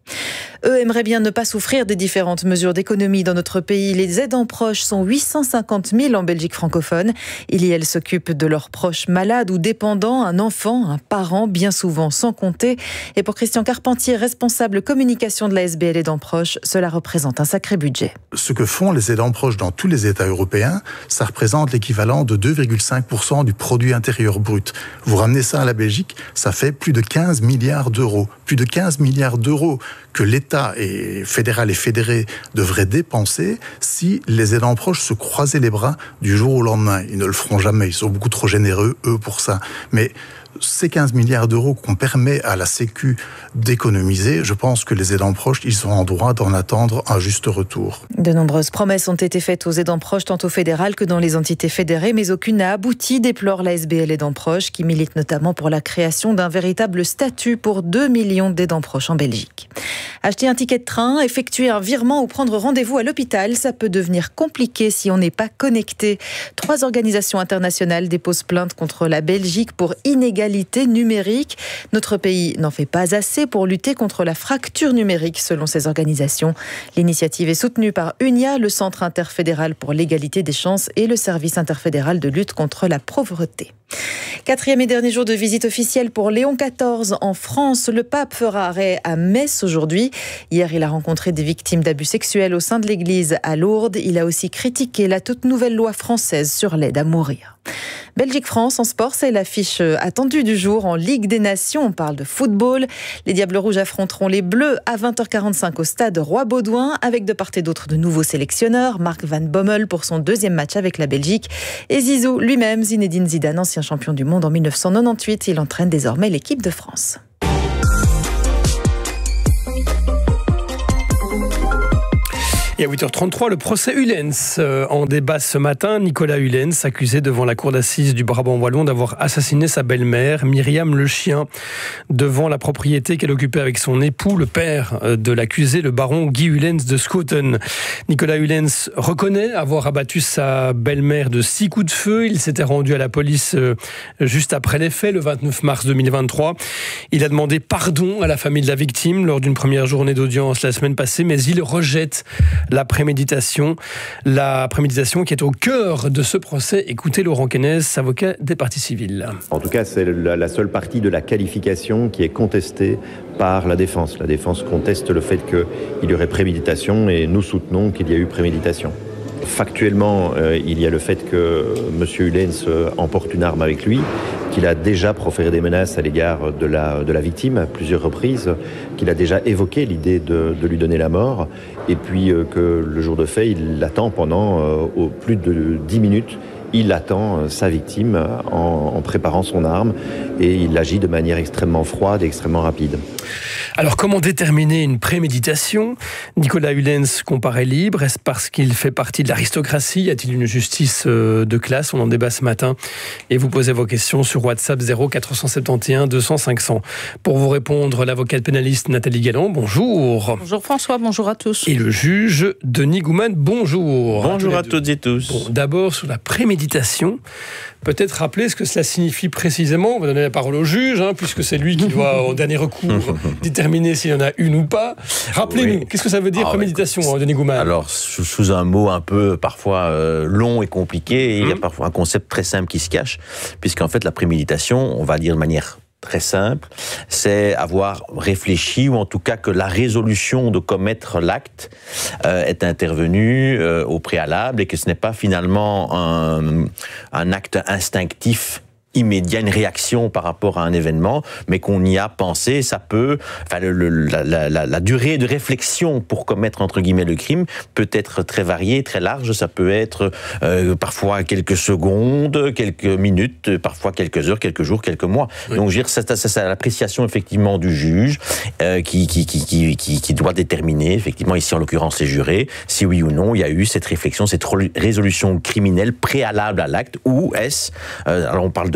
Eux aimeraient bien ne pas souffrir des différentes mesures d'économie dans notre pays. Les aidants proches sont huit cent cinquante mille en Belgique francophone. Ils et elles s'occupent de leurs proches malades ou dépendants, un enfant, un parent, bien souvent sans compter. Et pour Christian Carpentier, responsable communication de la S B L Aidants Proches, cela représente un sacré budget. Ce que font les aidants proches dans tous les États européens, ça représente l'équivalent de deux virgule cinq pour cent du produit intérieur brut. Vous ramenez ça à la Belgique, ça fait plus de quinze milliards d'euros. Plus de quinze milliards d'euros que l'État et fédéral et fédéré devraient dépenser si les aidants proches se croisaient les bras du jour au lendemain. Ils ne le feront jamais, ils sont beaucoup trop généreux, eux, pour ça. Mais ces quinze milliards d'euros qu'on permet à la Sécu d'économiser, je pense que les aidants proches, ils sont en droit d'en attendre un juste retour. De nombreuses promesses ont été faites aux aidants proches, tant au fédéral que dans les entités fédérées, mais aucune n'a abouti, déplore la S B L Aidants Proches, qui milite notamment pour la création d'un véritable statut pour deux millions d'aidants proches en Belgique. Acheter un ticket de train, effectuer un virement ou prendre rendez-vous à l'hôpital, ça peut devenir compliqué si on n'est pas connecté. Trois organisations internationales déposent plainte contre la Belgique pour inégalité numérique. Notre pays n'en fait pas assez pour lutter contre la fracture numérique, selon ces organisations. L'initiative est soutenue par UNIA, le Centre interfédéral pour l'égalité des chances, et le Service interfédéral de lutte contre la pauvreté. Quatrième et dernier jour de visite officielle pour Léon quatorze en France. Le pape fera arrêt à Metz aujourd'hui. Hier, il a rencontré des victimes d'abus sexuels au sein de l'église à Lourdes. Il a aussi critiqué la toute nouvelle loi française sur l'aide à mourir. Belgique-France en sport, c'est l'affiche attendue du jour en Ligue des Nations. On parle de football. Les Diables Rouges affronteront les Bleus à vingt heures quarante-cinq au stade Roi-Baudouin, avec de part et d'autre de nouveaux sélectionneurs. Marc Van Bommel pour son deuxième match avec la Belgique. Et Zizou lui-même, Zinedine Zidane, ancien champion du monde en mille neuf cent quatre-vingt-dix-huit. Il entraîne désormais l'équipe de France. Et à huit heures trente-trois, le procès Hulens en débat ce matin. Nicolas Hulens, accusé devant la cour d'assises du Brabant wallon d'avoir assassiné sa belle-mère, Myriam Le Chien, devant la propriété qu'elle occupait avec son époux, le père de l'accusé, le baron Guy Hulens de Schoten. Nicolas Hulens reconnaît avoir abattu sa belle-mère de six coups de feu. Il s'était rendu à la police juste après les faits, le vingt-neuf mars deux mille vingt-trois. Il a demandé pardon à la famille de la victime lors d'une première journée d'audience la semaine passée, mais il rejette la préméditation, la préméditation qui est au cœur de ce procès. Écoutez Laurent Kenez, avocat des parties civiles. En tout cas, c'est la seule partie de la qualification qui est contestée par la défense. La défense conteste le fait qu'il y aurait préméditation et nous soutenons qu'il y a eu préméditation. Factuellement, euh, il y a le fait que M. Hulens euh, emporte une arme avec lui, qu'il a déjà proféré des menaces à l'égard de la, de la victime à plusieurs reprises, qu'il a déjà évoqué l'idée de, de lui donner la mort, et puis euh, que le jour de fait, il l'attend pendant euh, au plus de dix minutes. Il attend sa victime en, en préparant son arme et il agit de manière extrêmement froide et extrêmement rapide. Alors, comment déterminer une préméditation ? Nicolas Hulens comparaît libre. Est-ce parce qu'il fait partie de l'aristocratie ? Y a-t-il une justice de classe ? On en débat ce matin. Et vous posez vos questions sur WhatsApp zéro quatre cent soixante et onze deux cents cinq cents. Pour vous répondre, l'avocate pénaliste Nathalie Galland, bonjour. Bonjour François, bonjour à tous. Et le juge Denis Gouman, bonjour. Bonjour à, à toutes et tous. Bon, d'abord, sur la préméditation, peut-être rappeler ce que cela signifie précisément. On va donner la parole au juge, hein, puisque c'est lui qui doit, au dernier recours, déterminer s'il y en a une ou pas. Rappelez-nous, oui. Qu'est-ce que ça veut dire, ah, préméditation, bah, Denis Gouman ? Alors, sous un mot un peu parfois euh, long et compliqué, mmh. il y a parfois un concept très simple qui se cache, puisqu'en fait, la préméditation, on va dire de manière très simple, c'est avoir réfléchi, ou en tout cas que la résolution de commettre l'acte euh, est intervenue euh, au préalable et que ce n'est pas finalement un, un acte instinctif immédiat, une réaction par rapport à un événement, mais qu'on y a pensé. Ça peut, enfin, le, le, la, la, la durée de réflexion pour commettre entre guillemets le crime peut être très variée, très large. Ça peut être euh, parfois quelques secondes, quelques minutes, parfois quelques heures, quelques jours, quelques mois. Oui. Donc, je veux dire, c'est, c'est, c'est l'appréciation effectivement du juge euh, qui, qui, qui, qui, qui, qui doit déterminer, effectivement, ici en l'occurrence les jurés, si oui ou non il y a eu cette réflexion, cette résolution criminelle préalable à l'acte, ou est-ce, euh, alors on parle de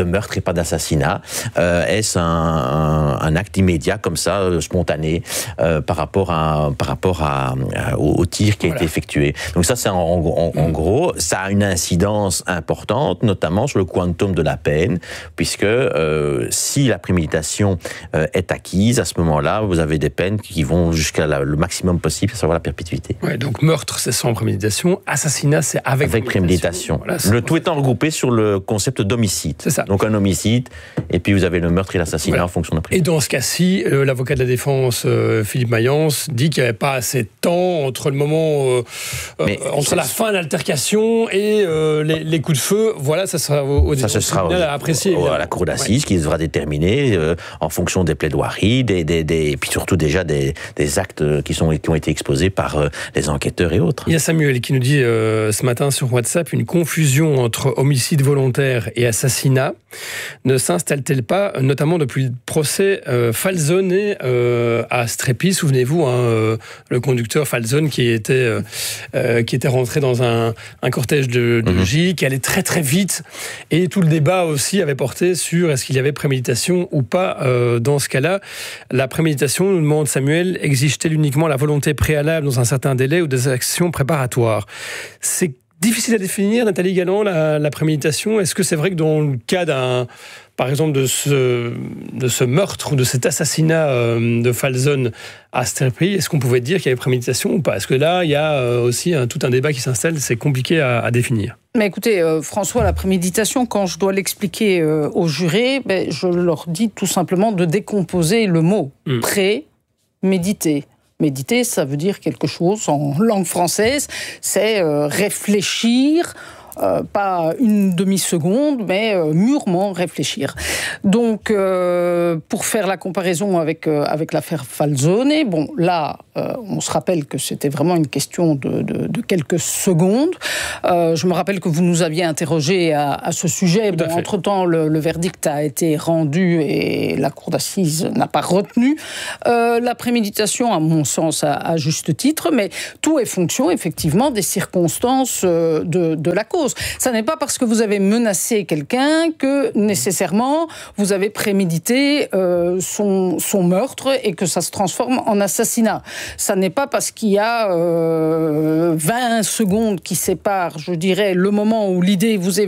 meurtre et pas d'assassinat. Euh, est-ce un, un, un acte immédiat comme ça, euh, spontané, euh, par rapport à par rapport à, à au, au tir qui a voilà. été effectué. Donc ça, c'est en, en, en mmh. gros, ça a une incidence importante, notamment sur le quantum de la peine, puisque euh, si la préméditation euh, est acquise, à ce moment-là, vous avez des peines qui vont jusqu'à la, le maximum possible, à savoir la perpétuité. Ouais, donc meurtre, c'est sans préméditation, assassinat, c'est avec, avec préméditation. préméditation. Voilà, le tout étant regroupé sur le concept d'homicide. C'est ça. Donc un homicide, et puis vous avez le meurtre et l'assassinat voilà. en fonction de la préméditation. Et dans ce cas-ci, euh, l'avocat de la défense, euh, Philippe Mayence, dit qu'il n'y avait pas assez de temps entre le moment, euh, euh, entre la fin de l'altercation et euh, les, les coups de feu. Voilà, ça sera au, au, ça, au tribunal à apprécier. Au, à la cour d'assises ouais. qui devra déterminer euh, en fonction des plaidoiries, des, des, des, et puis surtout déjà des, des actes qui, sont, qui ont été exposés par euh, les enquêteurs et autres. Il y a Samuel qui nous dit euh, ce matin sur WhatsApp une confusion entre homicide volontaire et assassinat ne s'installe-t-elle pas, notamment depuis le procès euh, Falzone euh, à Strépy. Souvenez-vous, hein, euh, le conducteur Falzone qui était, euh, euh, qui était rentré dans un, un cortège de, de mmh. J, qui allait très très vite, et tout le débat aussi avait porté sur est-ce qu'il y avait préméditation ou pas euh, dans ce cas-là. La préméditation, nous demande Samuel, exige-t-elle uniquement la volonté préalable dans un certain délai ou des actions préparatoires? C'est difficile à définir, Nathalie Galland, la, la préméditation. Est-ce que c'est vrai que dans le cas d'un, par exemple, de ce, de ce meurtre ou de cet assassinat euh, de Falzone à Strépy, est-ce qu'on pouvait dire qu'il y avait préméditation ou pas? Est-ce que là, il y a euh, aussi un, tout un débat qui s'installe, c'est compliqué à, à définir. Mais écoutez, euh, François, la préméditation, quand je dois l'expliquer euh, aux jurés, ben, je leur dis tout simplement de décomposer le mot mmh. pré-méditer. Méditer, ça veut dire quelque chose en langue française, c'est euh, réfléchir, euh, pas une demi-seconde, mais euh, mûrement réfléchir. Donc, euh, pour faire la comparaison avec, euh, avec l'affaire Falzone, bon, là, euh, on se rappelle que c'était vraiment une question de, de, de quelques secondes. Euh, je me rappelle que vous nous aviez interrogé à, à ce sujet. Bon, entre-temps, le, le verdict a été rendu et la cour d'assises n'a pas retenu euh, la préméditation, à mon sens, à, à juste titre, mais tout est fonction, effectivement, des circonstances euh, de, de la cause. Ça n'est pas parce que vous avez menacé quelqu'un que, nécessairement, vous avez prémédité euh, son, son meurtre et que ça se transforme en assassinat. Ça n'est pas parce qu'il y a euh, vingt secondes qui séparent, je dirais, le moment où l'idée vous est